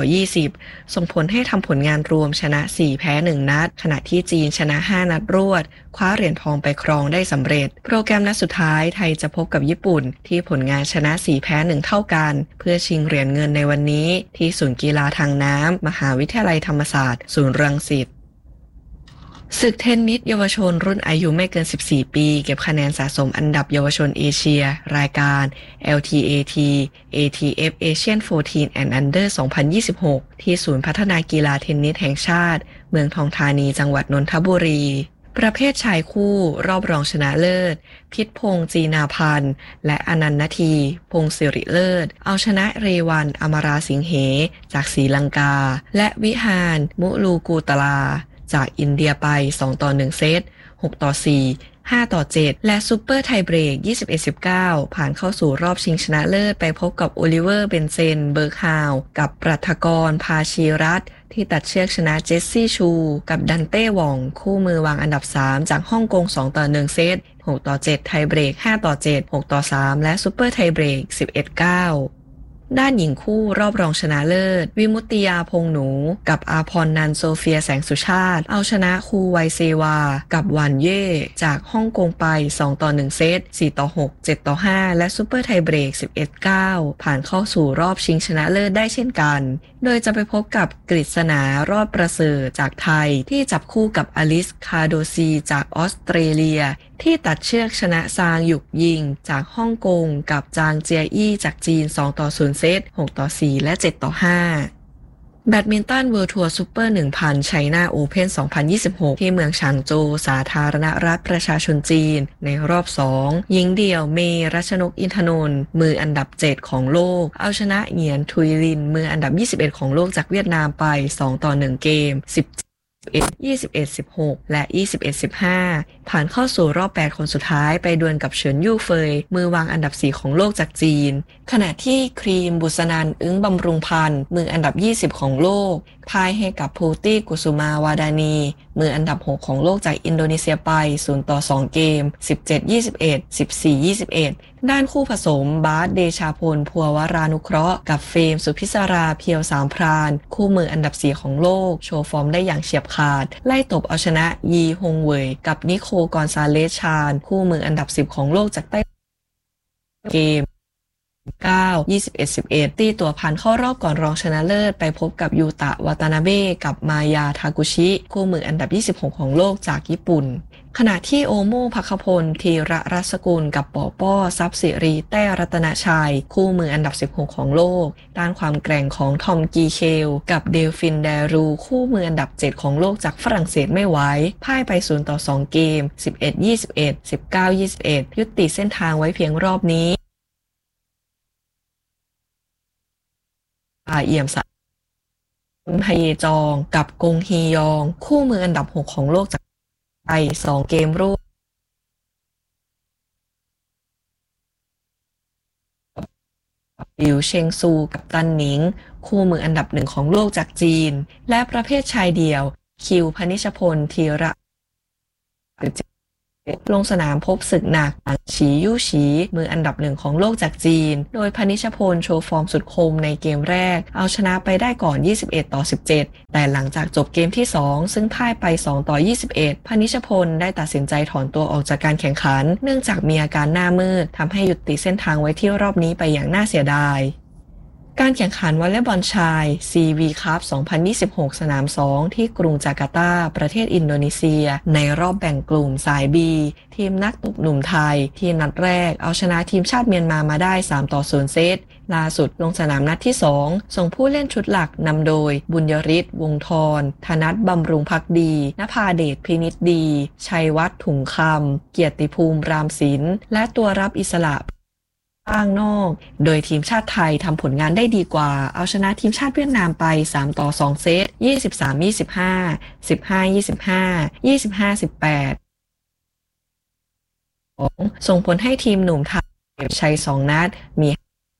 9-20ส่งผลให้ทำผลงานรวมชนะ4แพ้1นัดขณะที่จีนชนะ5นัดรวดคว้าเหรียญทองไปครองได้สำเร็จโปรแกรมนัดสุดท้ายไทยจะพบกับญี่ปุ่นที่ผลงานชนะ4แพ้1เท่ากันเพื่อชิงเหรียญเงินในวันนี้ที่ศูนย์กีฬาทางน้ำมหาวิทยาลัยธรรมศาสตร์ศูนย์รังสิตศึกเทนนิสเยาวชนรุ่นอายุไม่เกิน14ปีเก็บคะแนนสะสมอันดับเยาวชนเอเชียรายการ LTAT ATF Asian 14 and Under 2026 ที่ศูนย์พัฒนากีฬาเทนนิสแห่งชาติเมืองทองธานีจังหวัดนนทบุรีประเภทชายคู่รอบรองชนะเลิศพิษพงษ์จีนาพันธ์และอนันต์นาทีพงษ์สิริเลิศเอาชนะเรวันอมราสิงเหจากศรีลังกาและวิหารมุลูกูตลาจากอินเดียไป2-1 เซต6-4 5-7และซูเปอร์ไทเบรก 21-19 ผ่านเข้าสู่รอบชิงชนะเลิศไปพบกับโอลิเวอร์เบนเซนเบิร์กฮาวกับปรัฐกรพาชีรัตน์ที่ตัดเชือกชนะเจสซี่ชูกับดันเต้หว่องคู่มือวางอันดับ3จากฮ่องกง2-1 เซต6-7 ไทเบรก 5-7 6-3 และซูเปอร์ไทเบรก 11-9ด้านหญิงคู่รอบรองชนะเลิศวิมุตติยาพงหนูกับอาพรนันโซเฟียแสงสุชาติเอาชนะคูไวเซวากับหวานเย่จากฮ่องกงไป2-1 เซต 4-6 7-5 และซูเปอร์ไทเบรก 11-9 ผ่านเข้าสู่รอบชิงชนะเลิศได้เช่นกันโดยจะไปพบกับกฤษณารอดประเสริฐจากไทยที่จับคู่กับอลิสคาโดซีจากออสเตรเลียที่ตัดเชือกชนะซางหยุกยิงจากฮ่องกงกับจางเจียอี้จากจีน2-0 เซต 6-4 และ 7-5แบดมินตันเวิลด์ทัวร์ซูเปอร์ 1,000 ไชน่าโอเพ่น 2026 ที่เมืองฉางโจวสาธารณรัฐประชาชนจีนในรอบ2หญิงเดี่ยวเมรัชนกอินทนนท์มืออันดับ7ของโลกเอาชนะเหงียนทุยลินมืออันดับ21ของโลกจากเวียดนามไป2-1 เกม21-16 และ 21-15 ผ่านเข้าสู่รอบ8คนสุดท้ายไปดวลกับเฉินยู่เฟยมือวางอันดับ4ของโลกจากจีนขณะที่ครีมบุษนันท์อึ้งบำรุงพันธ์มืออันดับ20ของโลกพ่ายให้กับพูตี้กุสุมาวาดานีมืออันดับ6ของโลกจากอินโดนีเซียไป0-2 เกม 17-21 14-21 ด้านคู่ผสมบาสเดชาพลภัววรานุเคราะห์กับเฟรมสุพิศราเพียวสามพรานคู่มืออันดับ4ของโลกโชว์ฟอร์มได้อย่างเฉียบขาดไล่ตบเอาชนะยีฮงเวยกับนิโคกอนซาเลสชาญคู่มืออันดับ10ของโลกจากไต้เกม9 21-11 ตีตัวพันเข้ารอบก่อนรองชนะเลิศไปพบกับยูตะวาตานาเบะกับมายาทากุชิคู่มืออันดับ26ของโลกจากญี่ปุ่นขณะที่โอโม่ภัคพลธีระรัศกุลกับปอป้อทรัพย์สิริแต้รัตนชัยคู่มืออันดับ16ของโลกด้านความแกร่งของทอมกีเคลกับเดลฟินแดรูคู่มืออันดับ7ของโลกจากฝรั่งเศสไม่ไหวพ่ายไป0-2 เกม 11-21 19-21 ยุติเส้นทางไว้เพียงรอบนี้เอี่ยมสะพเยจองกับกงฮียองคู่มืออันดับ6ของโลกจากไทย2 เกมรวดลิวเชงซูกับตันหนิงคู่มืออันดับ1ของโลกจากจีนและประเภทชายเดี่ยวคิวพนิชพลธีระลงสนามพบศึกหนักฉียู่ฉีมืออันดับ1ของโลกจากจีนโดยพนิชพลโชว์ฟอร์มสุดคมในเกมแรกเอาชนะไปได้ก่อน21-17แต่หลังจากจบเกมที่2ซึ่งพ่ายไป2-21พนิชพลได้ตัดสินใจถอนตัวออกจากการแข่งขันเนื่องจากมีอาการหน้ามืดทำให้ยุติเส้นทางไว้ที่รอบนี้ไปอย่างน่าเสียดายการแข่งขันวอลเลย์บอลชาย CV Cup 2026 สนาม 2 ที่กรุงจาการ์ตาประเทศอินโดนีเซียในรอบแบ่งกลุ่มสาย B ทีมนักตบหนุ่มไทยที่นัดแรกเอาชนะทีมชาติเมียนมาได้ 3-0 เซตล่าสุดลงสนามนัดที่ 2 ส่งผู้เล่นชุดหลักนำโดยบุญยฤทธิ์วงศ์ธรธนัทบำรุงภักดีณภาเดชพินิจดีชัยวัฒน์ถุงคำเกียรติภูมิรามศิลป์และตัวรับอิสระข้างนอกโดยทีมชาติไทยทำผลงานได้ดีกว่าเอาชนะทีมชาติเวียดนามไป 3-2 เซต 23-25 15-25 25-18 ส่งผลให้ทีมหนุ่มไทยเก็บชัย2นัดมี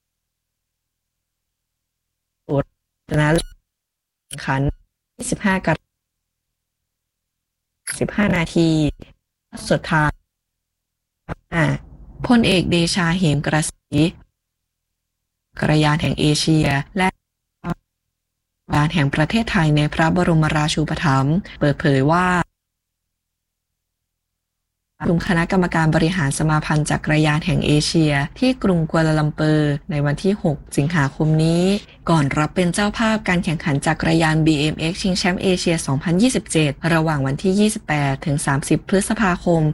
ชนะแข่งขัน25 กรกฎาคม 15 นาทีสุดท้ายพลเอกเดชาเหมกระสีกระยานแห่งเอเชียและการแห่งประเทศไทยในพระบรมราชูปถัมภ์เปิดเผยว่าประชุมคณะกรรมการบริหารสมาพันธ์จักรยานแห่งเอเชียที่กรุงกัวลาลัมเปอร์ในวันที่ 6 สิงหาคมนี้ก่อนรับเป็นเจ้าภาพการแข่งขันจักรยาน BMX ชิงแชมป์เอเชีย 2027 ระหว่างวันที่ 28 ถึง 30 พฤษภาคม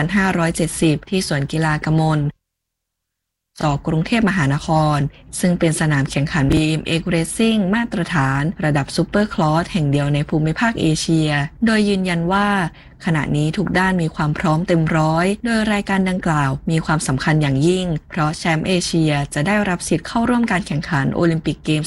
2570 ที่สวนกีฬากมลกรุงเทพมหานครซึ่งเป็นสนามแข่งขัน BMX Racing มาตรฐานระดับซูเปอร์คลอสแห่งเดียวในภูมิภาคเอเชียโดยยืนยันว่าขณะนี้ทุกด้านมีความพร้อมเต็มร้อยโดยรายการดังกล่าวมีความสำคัญอย่างยิ่งเพราะแชมป์เอเชียจะได้รับสิทธิ์เข้าร่วมการแข่งขันโอลิมปิกเกม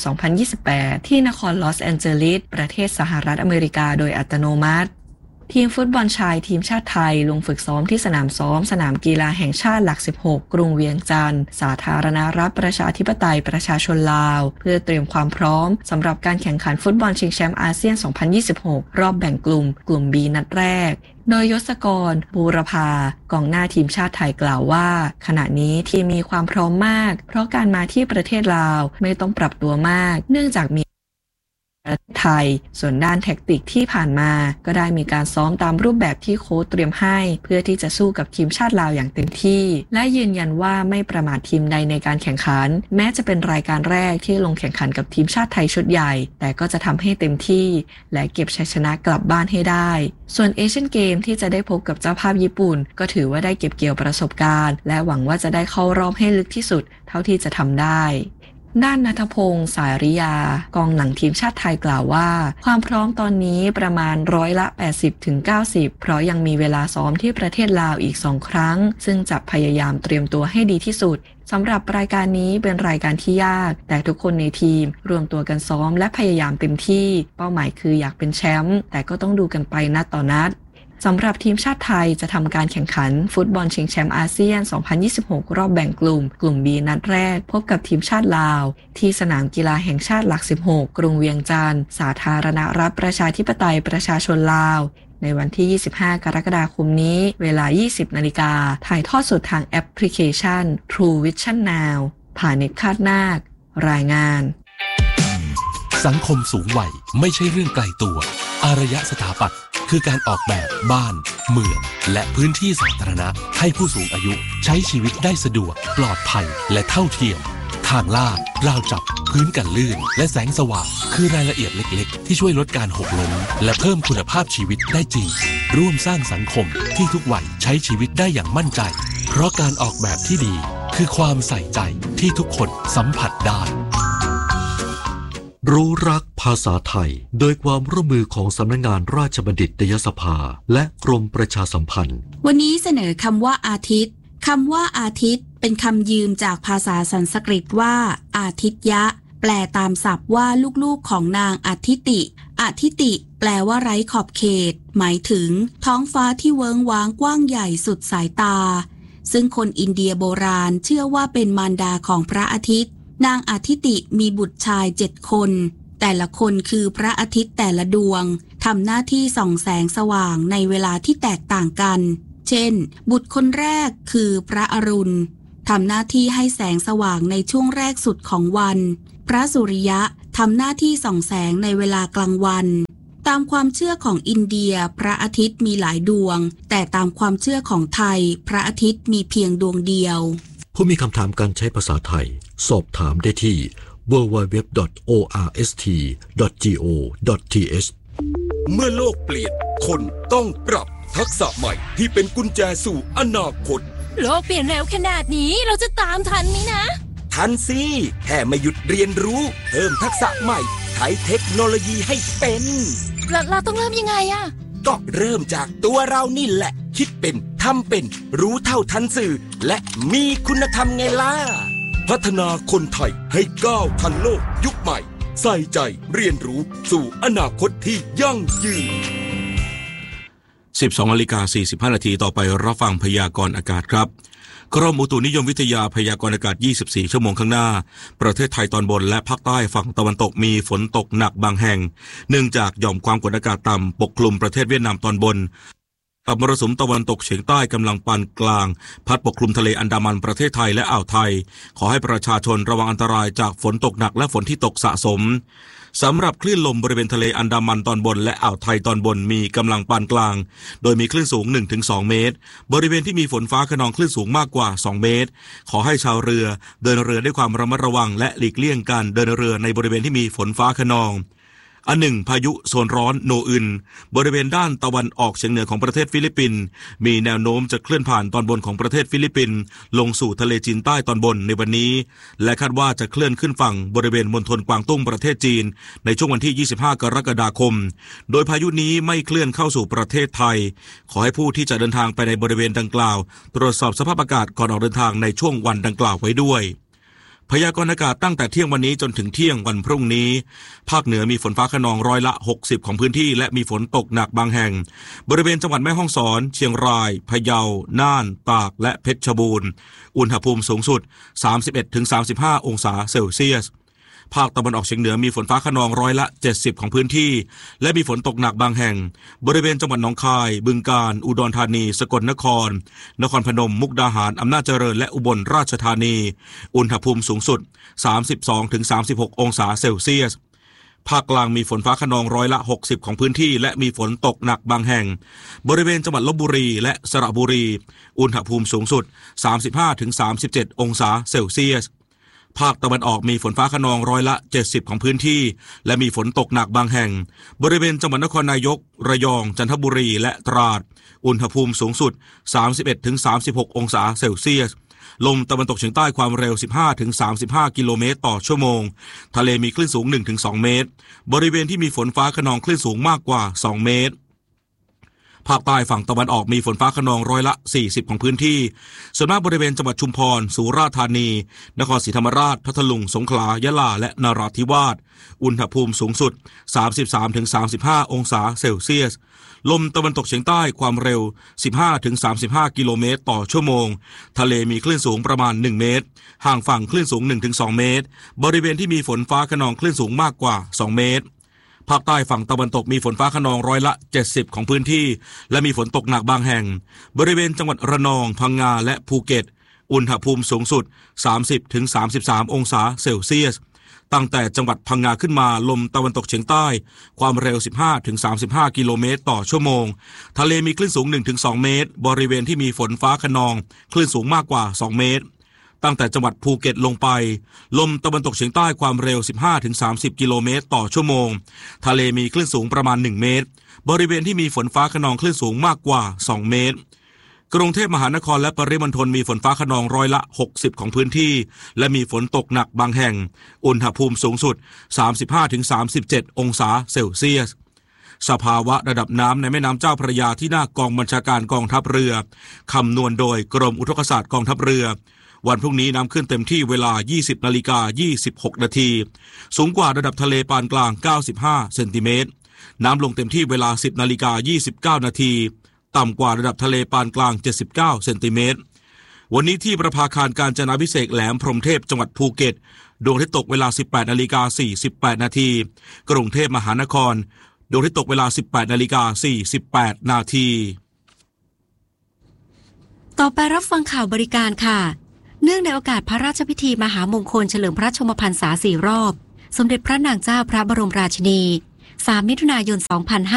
2028 ที่นครลอสแอนเจลิสประเทศสหรัฐอเมริกาโดยอัตโนมัติทีมฟุตบอลชายทีมชาติไทยลงฝึกซ้อมที่สนามซ้อมสนามกีฬาแห่งชาติหลัก 16 กรุงเวียงจันทร์สาธารณรัฐประชาธิปไตยประชาชนลาวเพื่อเตรียมความพร้อมสำหรับการแข่งขันฟุตบอลชิงแชมป์อาเซียน 2026 รอบแบ่งกลุ่ม B นัดแรกโดยยศกรบูรพากองหน้าทีมชาติไทยกล่าวว่าขณะนี้ทีมมีความพร้อมมากเพราะการมาที่ประเทศลาวไม่ต้องปรับตัวมากเนื่องจากมีประเทศไทยส่วนด้านแท็กติกที่ผ่านมาก็ได้มีการซ้อมตามรูปแบบที่โค้ชเตรียมให้เพื่อที่จะสู้กับทีมชาติลาวอย่างเต็มที่และยืนยันว่าไม่ประมาททีมใดในการแข่งขันแม้จะเป็นรายการแรกที่ลงแข่งขันกับทีมชาติไทยชุดใหญ่แต่ก็จะทำให้เต็มที่และเก็บชัยชนะกลับบ้านให้ได้ส่วนเอเชียนเกมที่จะได้พบกับเจ้าภาพญี่ปุ่นก็ถือว่าได้เก็บเกี่ยวประสบการณ์และหวังว่าจะได้เข้ารอบให้ลึกที่สุดเท่าที่จะทำได้ด้านณัฐพงษ์สายริยากองหลังทีมชาติไทยกล่าวว่าความพร้อมตอนนี้ประมาณ80-90%เพราะยังมีเวลาซ้อมที่ประเทศลาวอีก2 ครั้งซึ่งจะพยายามเตรียมตัวให้ดีที่สุดสำหรับรายการนี้เป็นรายการที่ยากแต่ทุกคนในทีมรวมตัวกันซ้อมและพยายามเต็มที่เป้าหมายคืออยากเป็นแชมป์แต่ก็ต้องดูกันไปนัดต่อนัดสำหรับทีมชาติไทยจะทำการแข่งขันฟุตบอลชิงแชมป์อาเซียน 2026 รอบแบ่งกลุ่ม B นัดแรกพบกับทีมชาติลาวที่สนามกีฬาแห่งชาติหลัก 16 กรุงเวียงจันทร์สาธารณรัฐประชาธิปไตยประชาชนลาวในวันที่ 25 กรกฎาคมนี้เวลา 20 นาฬิกาถ่ายทอดสดทางแอปพลิเคชัน True Vision Now ผ่านเน็ตคาดนาครายงานสังคมสูงวัยไม่ใช่เรื่องไกลตัวอารยสถาปัตย์คือการออกแบบบ้านเมืองและพื้นที่สาธารณะให้ผู้สูงอายุใช้ชีวิตได้สะดวกปลอดภัยและเท่าเทียมทางลาดราวจับพื้นกันลื่นและแสงสว่างคือรายละเอียดเล็กๆที่ช่วยลดการหกล้มและเพิ่มคุณภาพชีวิตได้จริงร่วมสร้างสังคมที่ทุกวัยใช้ชีวิตได้อย่างมั่นใจเพราะการออกแบบที่ดีคือความใส่ใจที่ทุกคนสัมผัสได้รู้รักภาษาไทยโดยความร่วมมือของสำนักงานราชบัณฑิตยสภาและกรมประชาสัมพันธ์วันนี้เสนอคำว่าอาทิตย์คำว่าอาทิตย์เป็นคำยืมจากภาษาสันสกฤตว่าอาทิตยะแปลตามศัพท์ว่าลูกๆของนางอาทิติอาทิติแปลว่าไร้ขอบเขตหมายถึงท้องฟ้าที่เวิ้งว้างกว้างใหญ่สุดสายตาซึ่งคนอินเดียโบราณเชื่อว่าเป็นมารดาของพระอาทิตย์นางอาทิติมีบุตรชาย7 คนแต่ละคนคือพระอาทิตย์แต่ละดวงทำหน้าที่ส่องแสงสว่างในเวลาที่แตกต่างกันเช่นบุตรคนแรกคือพระอรุณทำหน้าที่ให้แสงสว่างในช่วงแรกสุดของวันพระสุริยะทำหน้าที่ส่องแสงในเวลากลางวันตามความเชื่อของอินเดียพระอาทิตย์มีหลายดวงแต่ตามความเชื่อของไทยพระอาทิตย์มีเพียงดวงเดียวผู้มีคำถามการใช้ภาษาไทยสอบถามได้ที่ www.orst.go.th เมื่อโลกเปลี่ยนคนต้องปรับทักษะใหม่ที่เป็นกุญแจสู่อนาคตโลกเปลี่ยนเร็วขนาดนี้เราจะตามทันไหมนะทันสิแค่ไม่หยุดเรียนรู้เพิ่มทักษะใหม่ใช้เทคโนโลยีให้เป็นเราต้องเริ่มยังไงอะก็เริ่มจากตัวเรานี่แหละคิดเป็นทำเป็นรู้เท่าทันสื่อและมีคุณธรรมไงล่ะพัฒนาคนไทยให้ก้าวทันโลกยุคใหม่ใส่ใจเรียนรู้สู่อนาคตที่ยั่งยืน 12:45 นาทีต่อไปรับฟังพยากรณ์อากาศครับกรมอุตุนิยมวิทยาพยากรณ์อากาศ24ชั่วโมงข้างหน้าประเทศไทยตอนบนและภาคใต้ฝั่งตะวันตกมีฝนตกหนักบางแห่งเนื่องจากหย่อมความกดอากาศต่ำปกคลุมประเทศเวียดนามตอนบนกับมรสุมตะวันตกเฉียงใต้กำลังปานกลางพัดปกคลุมทะเลอันดามันประเทศไทยและอ่าวไทยขอให้ประชาชนระวังอันตรายจากฝนตกหนักและฝนที่ตกสะสมสำหรับคลื่นลมบริเวณทะเลอันดามันตอนบนและอ่าวไทยตอนบนมีกำลังปานกลางโดยมีคลื่นสูง 1-2 เมตรบริเวณที่มีฝนฟ้าคะนองคลื่นสูงมากกว่า2เมตรขอให้ชาวเรือเดินเรือด้วยความระมัดระวังและหลีกเลี่ยงการเดินเรือในบริเวณที่มีฝนฟ้าคะนองอันหนึ่งพายุโซนร้อนโนอึนบริเวณด้านตะวันออกเฉียงเหนือของประเทศฟิลิปปินส์มีแนวโน้มจะเคลื่อนผ่านตอนบนของประเทศฟิลิปปินส์ลงสู่ทะเลจีนใต้ตอนบนในวันนี้และคาดว่าจะเคลื่อนขึ้นฝั่งบริเวณมณฑลกวางตุ้งประเทศจีนในช่วงวันที่25กรกฎาคมโดยพายุนี้ไม่เคลื่อนเข้าสู่ประเทศไทยขอให้ผู้ที่จะเดินทางไปในบริเวณดังกล่าวตรวจสอบสภาพอากาศก่อนออกเดินทางในช่วงวันดังกล่าวไว้ด้วยพยากรณ์อากาศตั้งแต่เที่ยงวันนี้จนถึงเที่ยงวันพรุ่งนี้ภาคเหนือมีฝนฟ้าคะนอง60%ของพื้นที่และมีฝนตกหนักบางแห่งบริเวณจังหวัดแม่ฮ่องสอนเชียงรายพะเยาน่านตากและเพชรบูรณ์อุณหภูมิสูงสุด 31-35 องศาเซลเซียสภาคตะวันออกเฉียงเหนือมีฝนฟ้าคะนอง70%ของพื้นที่และมีฝนตกหนักบางแห่งบริเวณจังหวัดหนองคายบึงกาฬอุดรธานีสกลนครนครพนมมุกดาหารอำนาจเจริญและอุบลราชธานีอุณหภูมิสูงสุด 32-36 องศาเซลเซียสภาคกลางมีฝนฟ้าคะนอง60%ของพื้นที่และมีฝนตกหนักบางแห่งบริเวณจังหวัดลพบุรีและสระบุรีอุณหภูมิสูงสุด 35-37 องศาเซลเซียสภาคตะวันออกมีฝนฟ้าคะนอง70%ของพื้นที่และมีฝนตกหนักบางแห่งบริเวณจังหวัดนครนายกระยองจันทบุรีและตราดอุณหภูมิสูงสุด 31-36 องศาเซลเซียสลมตะวันตกเฉียงใต้ความเร็ว 15-35 กิโลเมตรต่อชั่วโมงทะเลมีคลื่นสูง 1-2 เมตรบริเวณที่มีฝนฟ้าคะนองคลื่นสูงมากกว่า2เมตรภาคใต้ฝั่งตะวันออกมีฝนฟ้าคะนอง40%ของพื้นที่ส่วนมากบริเวณจังหวัดชุมพรสุราษฎร์ธานีนครศรีธรรมราชพัทลุงสงขลายะลาและนราธิวาสอุณหภูมิสูงสุด 33-35 องศาเซลเซียสลมตะวันตกเฉียงใต้ความเร็ว 15-35 กิโลเมตรต่อชั่วโมงทะเลมีคลื่นสูงประมาณ1เมตรห่างฝั่งคลื่นสูง 1-2 เมตรบริเวณที่มีฝนฟ้าคะนองคลื่นสูงมากกว่า2เมตรภาคใต้ฝั่งตะวันตกมีฝนฟ้าคะนอง70%ของพื้นที่และมีฝนตกหนักบางแห่งบริเวณจังหวัดระนองพังงาและภูเก็ตอุณหภูมิสูงสุด 30-33 องศาเซลเซียสตั้งแต่จังหวัดพังงาขึ้นมาลมตะวันตกเฉียงใต้ความเร็ว 15-35 กิโลเมตรต่อชั่วโมงทะเลมีคลื่นสูง 1-2 เมตรบริเวณที่มีฝนฟ้าคะนองคลื่นสูงมากกว่า2เมตรตั้งแต่จังหวัดภูเก็ตลงไปลมตะวันตกเฉียงใต้ความเร็ว 15-30 กิโลเมตรต่อชั่วโมงทะเลมีคลื่นสูงประมาณ1เมตรบริเวณที่มีฝนฟ้าคะนองคลื่นสูงมากกว่า2เมตรกรุงเทพมหานครและปริมณฑลมีฝนฟ้าคะนอง60%ของพื้นที่และมีฝนตกหนักบางแห่งอุณหภูมิสูงสุด 35-37 องศาเซลเซียสสภาวะระดับน้ำในแม่น้ำเจ้าพระยาที่หน้ากองบัญชาการกองทัพเรือคำนวณโดยกรมอุทกศาสตร์กองทัพเรือวันพรุ่งนี้น้ำขึ้นเต็มที่เวลา 20:26 นาทีสูงกว่าระดับทะเลปานกลาง95เซนติเมตรน้ำลงเต็มที่เวลา 10:29 นาทีต่ำกว่าระดับทะเลปานกลาง79เซนติเมตรวันนี้ที่ประภาคารกาญจนาภิเษกแหลมพรหมเทพจังหวัดภูเก็ตดวงอาทิตย์ตกเวลา 18:48 นาทีกรุงเทพมหานครดวงอาทิตย์ตกเวลา 18:48 นาทีต่อไปรับฟังข่าวบริการค่ะเนื่องในโอกาสพระราชพิธีมหามงคลเฉลิมพระชนมพรรษา4 รอบสมเด็จพระนางเจ้าพระบรมราชินี3 มิถุนายน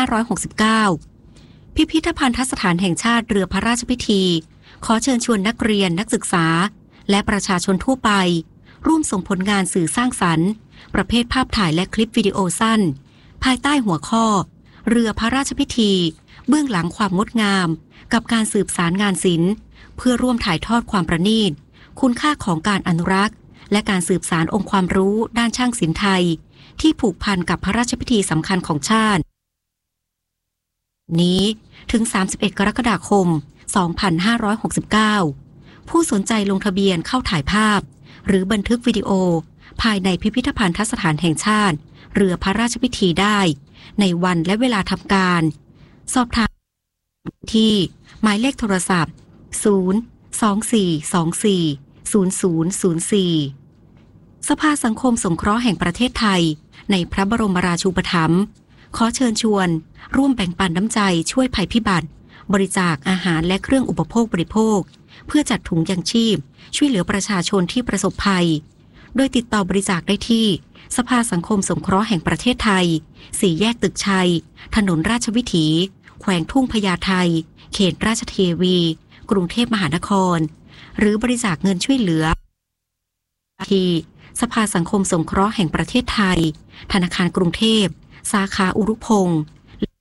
2569พิพิธภัณฑสถานแห่งชาติเรือพระราชพิธีขอเชิญชวนนักเรียนนักศึกษาและประชาชนทั่วไปร่วมส่งผลงานสื่อสร้างสรรค์ประเภทภาพถ่ายและคลิปวิดีโอสั้นภายใต้หัวข้อเรือพระราชพิธีเบื้องหลังความงดงามกับการสืบสารงานศิลป์เพื่อร่วมถ่ายทอดความประณีตคุณค่าของการอนุรักษ์และการสืบสานองค์ความรู้ด้านช่างศิลป์ไทยที่ผูกพันกับพระราชพิธีสำคัญของชาตินี้ถึง31 กรกฎาคม 2569ผู้สนใจลงทะเบียนเข้าถ่ายภาพหรือบันทึกวิดีโอภายในพิพิธภัณฑสถานแห่งชาติเรือพระราชพิธีได้ในวันและเวลาทำการสอบถามที่หมายเลขโทรศัพท์024240004สภาสังคมสงเคราะห์แห่งประเทศไทยในพระบรมราชูปถัมภ์ขอเชิญชวนร่วมแบ่งปันน้ำใจช่วยภัยพิบัติบริจาคอาหารและเครื่องอุปโภคบริโภคเพื่อจัดถุงยังชีพช่วยเหลือประชาชนที่ประสบภัยโดยติดต่อบริจาคได้ที่สภาสังคมสงเคราะห์แห่งประเทศไทย4 แยกตึกชัยถนนราชวิถีแขวงทุ่งพญาไทเขตราชเทวีกรุงเทพมหานครหรือบริจาคเงินช่วยเหลือที่สภาสังคมสงเคราะห์แห่งประเทศไทยธนาคารกรุงเทพสาขาอุรุพงศ์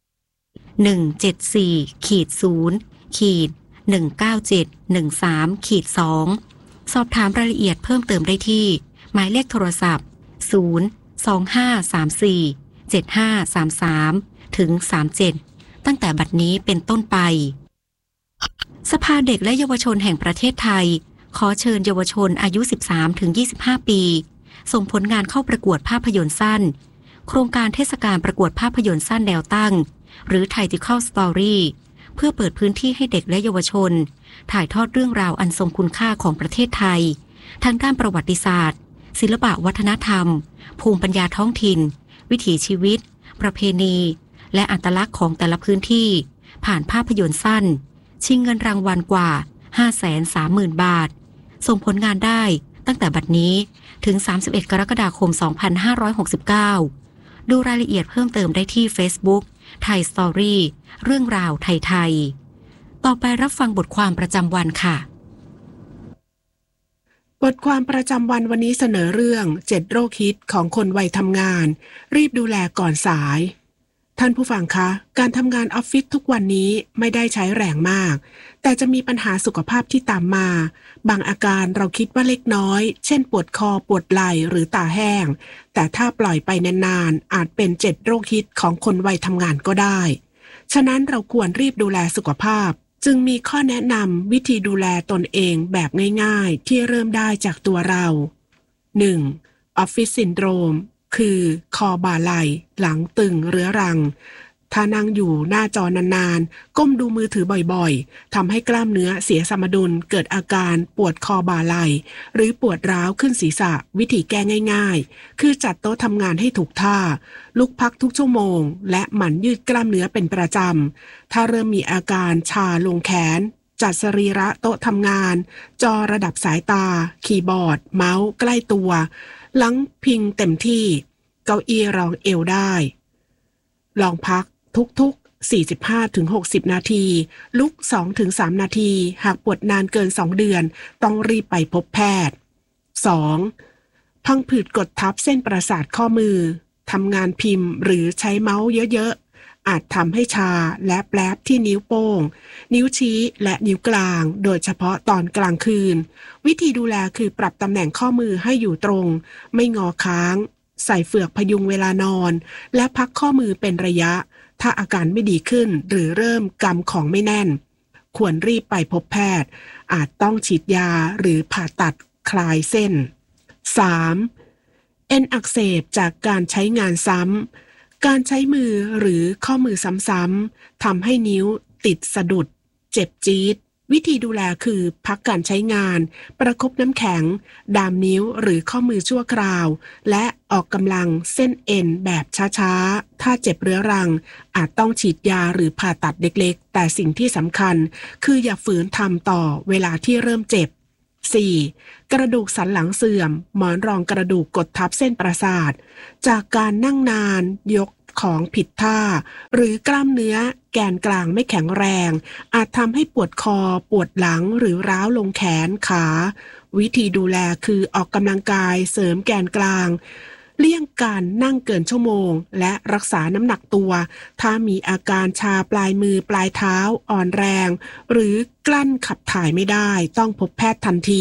174-0-19713-2สอบถามรายละเอียดเพิ่มเติมได้ที่หมายเลขโทรศัพท์025347533ถึง37ตั้งแต่บัดนี้เป็นต้นไปสภาเด็กและเยาวชนแห่งประเทศไทยขอเชิญเยาวชนอายุ 13-25 ปีส่งผลงานเข้าประกวดภาพยนตร์สั้นโครงการเทศกาลประกวดภาพยนตร์สั้นแนวตั้งหรือ Tactical Story เพื่อเปิดพื้นที่ให้เด็กและเยาวชนถ่ายทอดเรื่องราวอันทรงคุณค่าของประเทศไทยทางด้านประวัติศาสตร์ศิลปะวัฒนธรรมภูมิปัญญาท้องถิ่นวิถีชีวิตประเพณีและอัตลักษณ์ของแต่ละพื้นที่ผ่านภาพยนตร์สั้นชิงเงินรางวัลกว่า 530,000 บาทส่งผลงานได้ตั้งแต่บัดนี้ถึง31 กรกฎาคม 2569ดูรายละเอียดเพิ่มเติมได้ที่ Facebook ไทยสตอรี่เรื่องราวไทยๆต่อไปรับฟังบทความประจำวันค่ะบทความประจำวันวันนี้เสนอเรื่อง7 โรคฮิตของคนวัยทำงานรีบดูแลก่อนสายท่านผู้ฟังคะการทำงานออฟฟิศทุกวันนี้ไม่ได้ใช้แรงมากแต่จะมีปัญหาสุขภาพที่ตามมาบางอาการเราคิดว่าเล็กน้อยเช่นปวดคอปวดไหล่หรือตาแห้งแต่ถ้าปล่อยไปนานๆอาจเป็น7 โรคฮิตของคนวัยทำงานก็ได้ฉะนั้นเราควรรีบดูแลสุขภาพจึงมีข้อแนะนำวิธีดูแลตนเองแบบง่ายๆที่เริ่มได้จากตัวเรา 1. ออฟฟิศซินโดรมคือคอบ่าไหล่หลังตึงเรื้อรังถ้านั่งอยู่หน้าจอนานๆก้มดูมือถือบ่อยๆทำให้กล้ามเนื้อเสียสมดุลเกิดอาการปวดคอบ่าไหล่หรือปวดร้าวขึ้นศีรษะวิธีแก้ง่ายๆคือจัดโต๊ะทำงานให้ถูกท่าลุกพักทุกชั่วโมงและหมั่นยืดกล้ามเนื้อเป็นประจำถ้าเริ่มมีอาการชาลงแขนจัดสรีระโต๊ะทำงานจอระดับสายตาคีย์บอร์ดเมาส์ใกล้ตัวหลังพิงเต็มที่เก้าอี้รองเอวได้ลองพักทุกๆ 45-60 นาทีลุก 2-3 นาทีหากปวดนานเกิน2 เดือนต้องรีบไปพบแพทย์ 2. พังผืดกดทับเส้นประสาทข้อมือทำงานพิมพ์หรือใช้เมาส์เยอะๆอาจทำให้ชาและแปลบที่นิ้วโป้งนิ้วชี้และนิ้วกลางโดยเฉพาะตอนกลางคืนวิธีดูแลคือปรับตำแหน่งข้อมือให้อยู่ตรงไม่งอค้างใส่เฟือกพยุงเวลานอนและพักข้อมือเป็นระยะถ้าอาการไม่ดีขึ้นหรือเริ่มกำของไม่แน่นควรรีบไปพบแพทย์อาจต้องฉีดยาหรือผ่าตัดคลายเส้น 3. เอ็นอักเสบจากการใช้งานซ้ำการใช้มือหรือข้อมือซ้ำๆทำให้นิ้วติดสะดุดเจ็บจี๊ดวิธีดูแลคือพักการใช้งานประคบน้ำแข็งดามนิ้วหรือข้อมือชั่วคราวและออกกำลังเส้นเอ็นแบบช้าๆถ้าเจ็บเรื้อรังอาจต้องฉีดยาหรือผ่าตัดเล็กๆแต่สิ่งที่สำคัญคืออย่าฝืนทำต่อเวลาที่เริ่มเจ็บ 4. กระดูกสันหลังเสื่อมหมอนรองกระดูกกดทับเส้นประสาทจากการนั่งนานยกของผิดท่าหรือกล้ามเนื้อแกนกลางไม่แข็งแรงอาจทำให้ปวดคอปวดหลังหรือร้าวลงแขนขาวิธีดูแลคือออกกำลังกายเสริมแกนกลางเลี่ยงการนั่งเกินชั่วโมงและรักษาน้ำหนักตัวถ้ามีอาการชาปลายมือปลายเท้าอ่อนแรงหรือกลั้นขับถ่ายไม่ได้ต้องพบแพทย์ทันที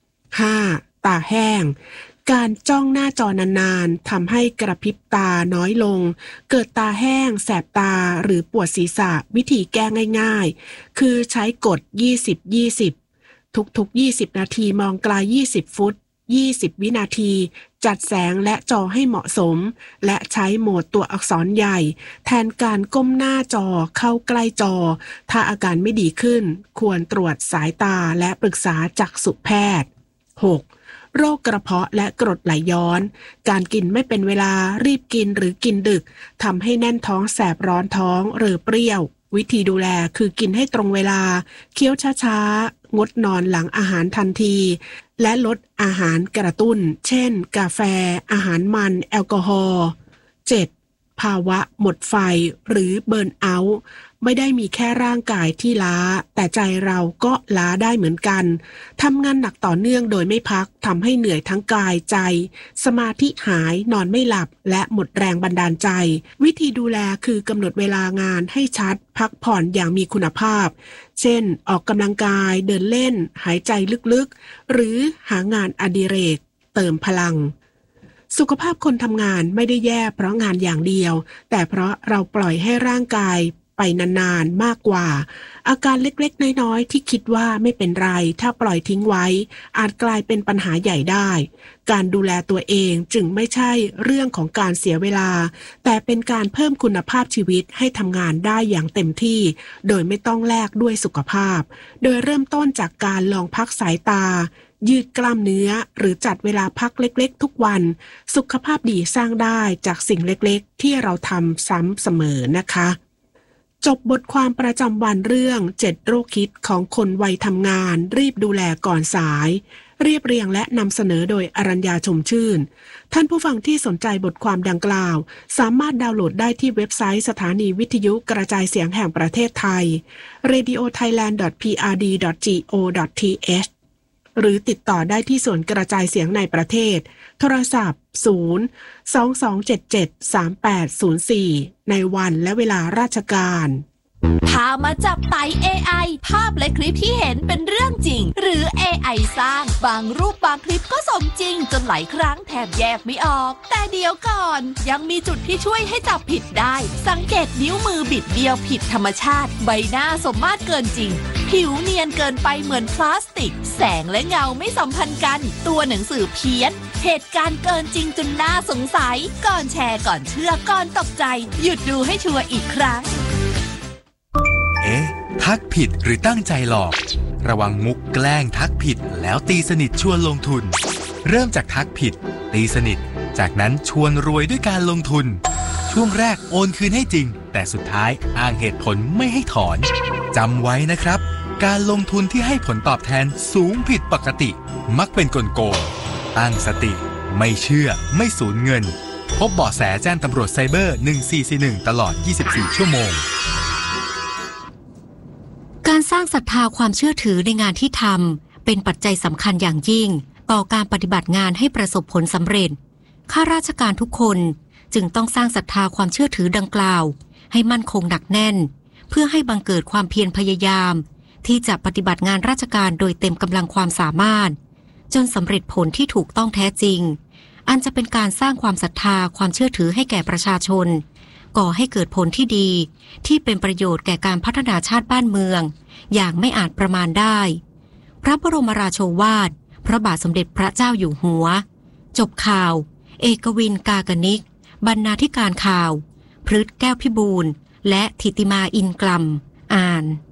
5. ตาแห้งการจ้องหน้าจอนานๆทำให้กระพริบตาน้อยลงเกิดตาแห้งแสบตาหรือปวดศีรษะวิธีแก้ง่ายๆคือใช้กฎ 20-20 ทุกๆ20นาทีมองไกล20ฟุต20วินาทีจัดแสงและจอให้เหมาะสมและใช้โหมดตัวอักษรใหญ่แทนการก้มหน้าจอเข้าใกล้จอถ้าอาการไม่ดีขึ้นควรตรวจสายตาและปรึกษาจักษุแพทย์ 6. โรคกระเพาะและกรดไหลย้อนการกินไม่เป็นเวลารีบกินหรือกินดึกทำให้แน่นท้องแสบร้อนท้องหรือเปรี้ยววิธีดูแลคือกินให้ตรงเวลาเคี้ยวช้าๆงดนอนหลังอาหารทันทีและลดอาหารกระตุ้นเช่นกาแฟอาหารมันแอลกอฮอล์ 7. ภาวะหมดไฟหรือเบิร์นเอาท์ไม่ได้มีแค่ร่างกายที่ล้าแต่ใจเราก็ล้าได้เหมือนกันทำงานหนักต่อเนื่องโดยไม่พักทำให้เหนื่อยทั้งกายใจสมาธิหายนอนไม่หลับและหมดแรงบันดาลใจวิธีดูแลคือกำหนดเวลางานให้ชัดพักผ่อนอย่างมีคุณภาพเช่นออกกำลังกายเดินเล่นหายใจลึกๆหรือหางานอดิเรกเติมพลังสุขภาพคนทำงานไม่ได้แย่เพราะงานอย่างเดียวแต่เพราะเราปล่อยให้ร่างกายไปนานๆมากกว่าอาการเล็กๆน้อยๆที่คิดว่าไม่เป็นไรถ้าปล่อยทิ้งไว้อาจกลายเป็นปัญหาใหญ่ได้การดูแลตัวเองจึงไม่ใช่เรื่องของการเสียเวลาแต่เป็นการเพิ่มคุณภาพชีวิตให้ทำงานได้อย่างเต็มที่โดยไม่ต้องแลกด้วยสุขภาพโดยเริ่มต้นจากการลองพักสายตายืดกล้ามเนื้อหรือจัดเวลาพักเล็กๆทุกวันสุขภาพดีสร้างได้จากสิ่งเล็กๆที่เราทำซ้ำเสมอนะคะจบบทความประจำวันเรื่อง7โรคคิดของคนวัยทำงานรีบดูแลก่อนสายเรียบเรียงและนำเสนอโดยอรัญญาชมชื่นท่านผู้ฟังที่สนใจบทความดังกล่าวสามารถดาวน์โหลดได้ที่เว็บไซต์สถานีวิทยุกระจายเสียงแห่งประเทศไทย radiothailand.prd.go.th หรือติดต่อได้ที่ส่วนกระจายเสียงในประเทศโทรศัพท์ 022773804 ในวันและเวลาราชการพามาจับไต่ AI ภาพและคลิปที่เห็นเป็นเรื่องจริงหรือ AI สร้างบางรูปบางคลิปก็สมจริงจนหลายครั้งแทบแยกไม่ออกแต่เดี๋ยวก่อนยังมีจุดที่ช่วยให้จับผิดได้สังเกตนิ้วมือบิดเบี้ยวผิดธรรมชาติใบหน้าสมมาตรเกินจริงผิวเนียนเกินไปเหมือนพลาสติกแสงและเงาไม่สัมพันธ์กันตัวหนังสือเพี้ยนเหตุการณ์เกินจริงจนน่าสงสัยก่อนแชร์ก่อนเชื่อก่อนตกใจหยุดดูให้ชัวร์อีกครั้งทักผิดหรือตั้งใจหลอกระวังมุกแกล้งทักผิดแล้วตีสนิทชวนลงทุนเริ่มจากทักผิดตีสนิทจากนั้นชวนรวยด้วยการลงทุนช่วงแรกโอนคืนให้จริงแต่สุดท้ายอ้างเหตุผลไม่ให้ถอนจำไว้นะครับการลงทุนที่ให้ผลตอบแทนสูงผิดปกติมักเป็นกลโกงตั้งสติไม่เชื่อไม่สูญเงินพบเบาะแสแจ้งตำรวจไซเบอร์1441ตลอด24ชั่วโมงการสร้างศรัทธาความเชื่อถือในงานที่ทำเป็นปัจจัยสำคัญอย่างยิ่งต่อการปฏิบัติงานให้ประสบผลสำเร็จข้าราชการทุกคนจึงต้องสร้างศรัทธาความเชื่อถือดังกล่าวให้มั่นคงหนักแน่นเพื่อให้บังเกิดความเพียรพยายามที่จะปฏิบัติงานราชการโดยเต็มกำลังความสามารถจนสำเร็จผลที่ถูกต้องแท้จริงอันจะเป็นการสร้างความศรัทธาความเชื่อถือให้แก่ประชาชนก่อให้เกิดผลที่ดีที่เป็นประโยชน์แก่การพัฒนาชาติบ้านเมืองอย่างไม่อาจประมาณได้พระบรมราโชวาทพระบาทสมเด็จพระเจ้าอยู่หัวจบข่าวเอกวินกากนิกบรรณาธิการข่าวพฤทธิ์แก้วพิบูลและธิติมาอินกลัมอ่าน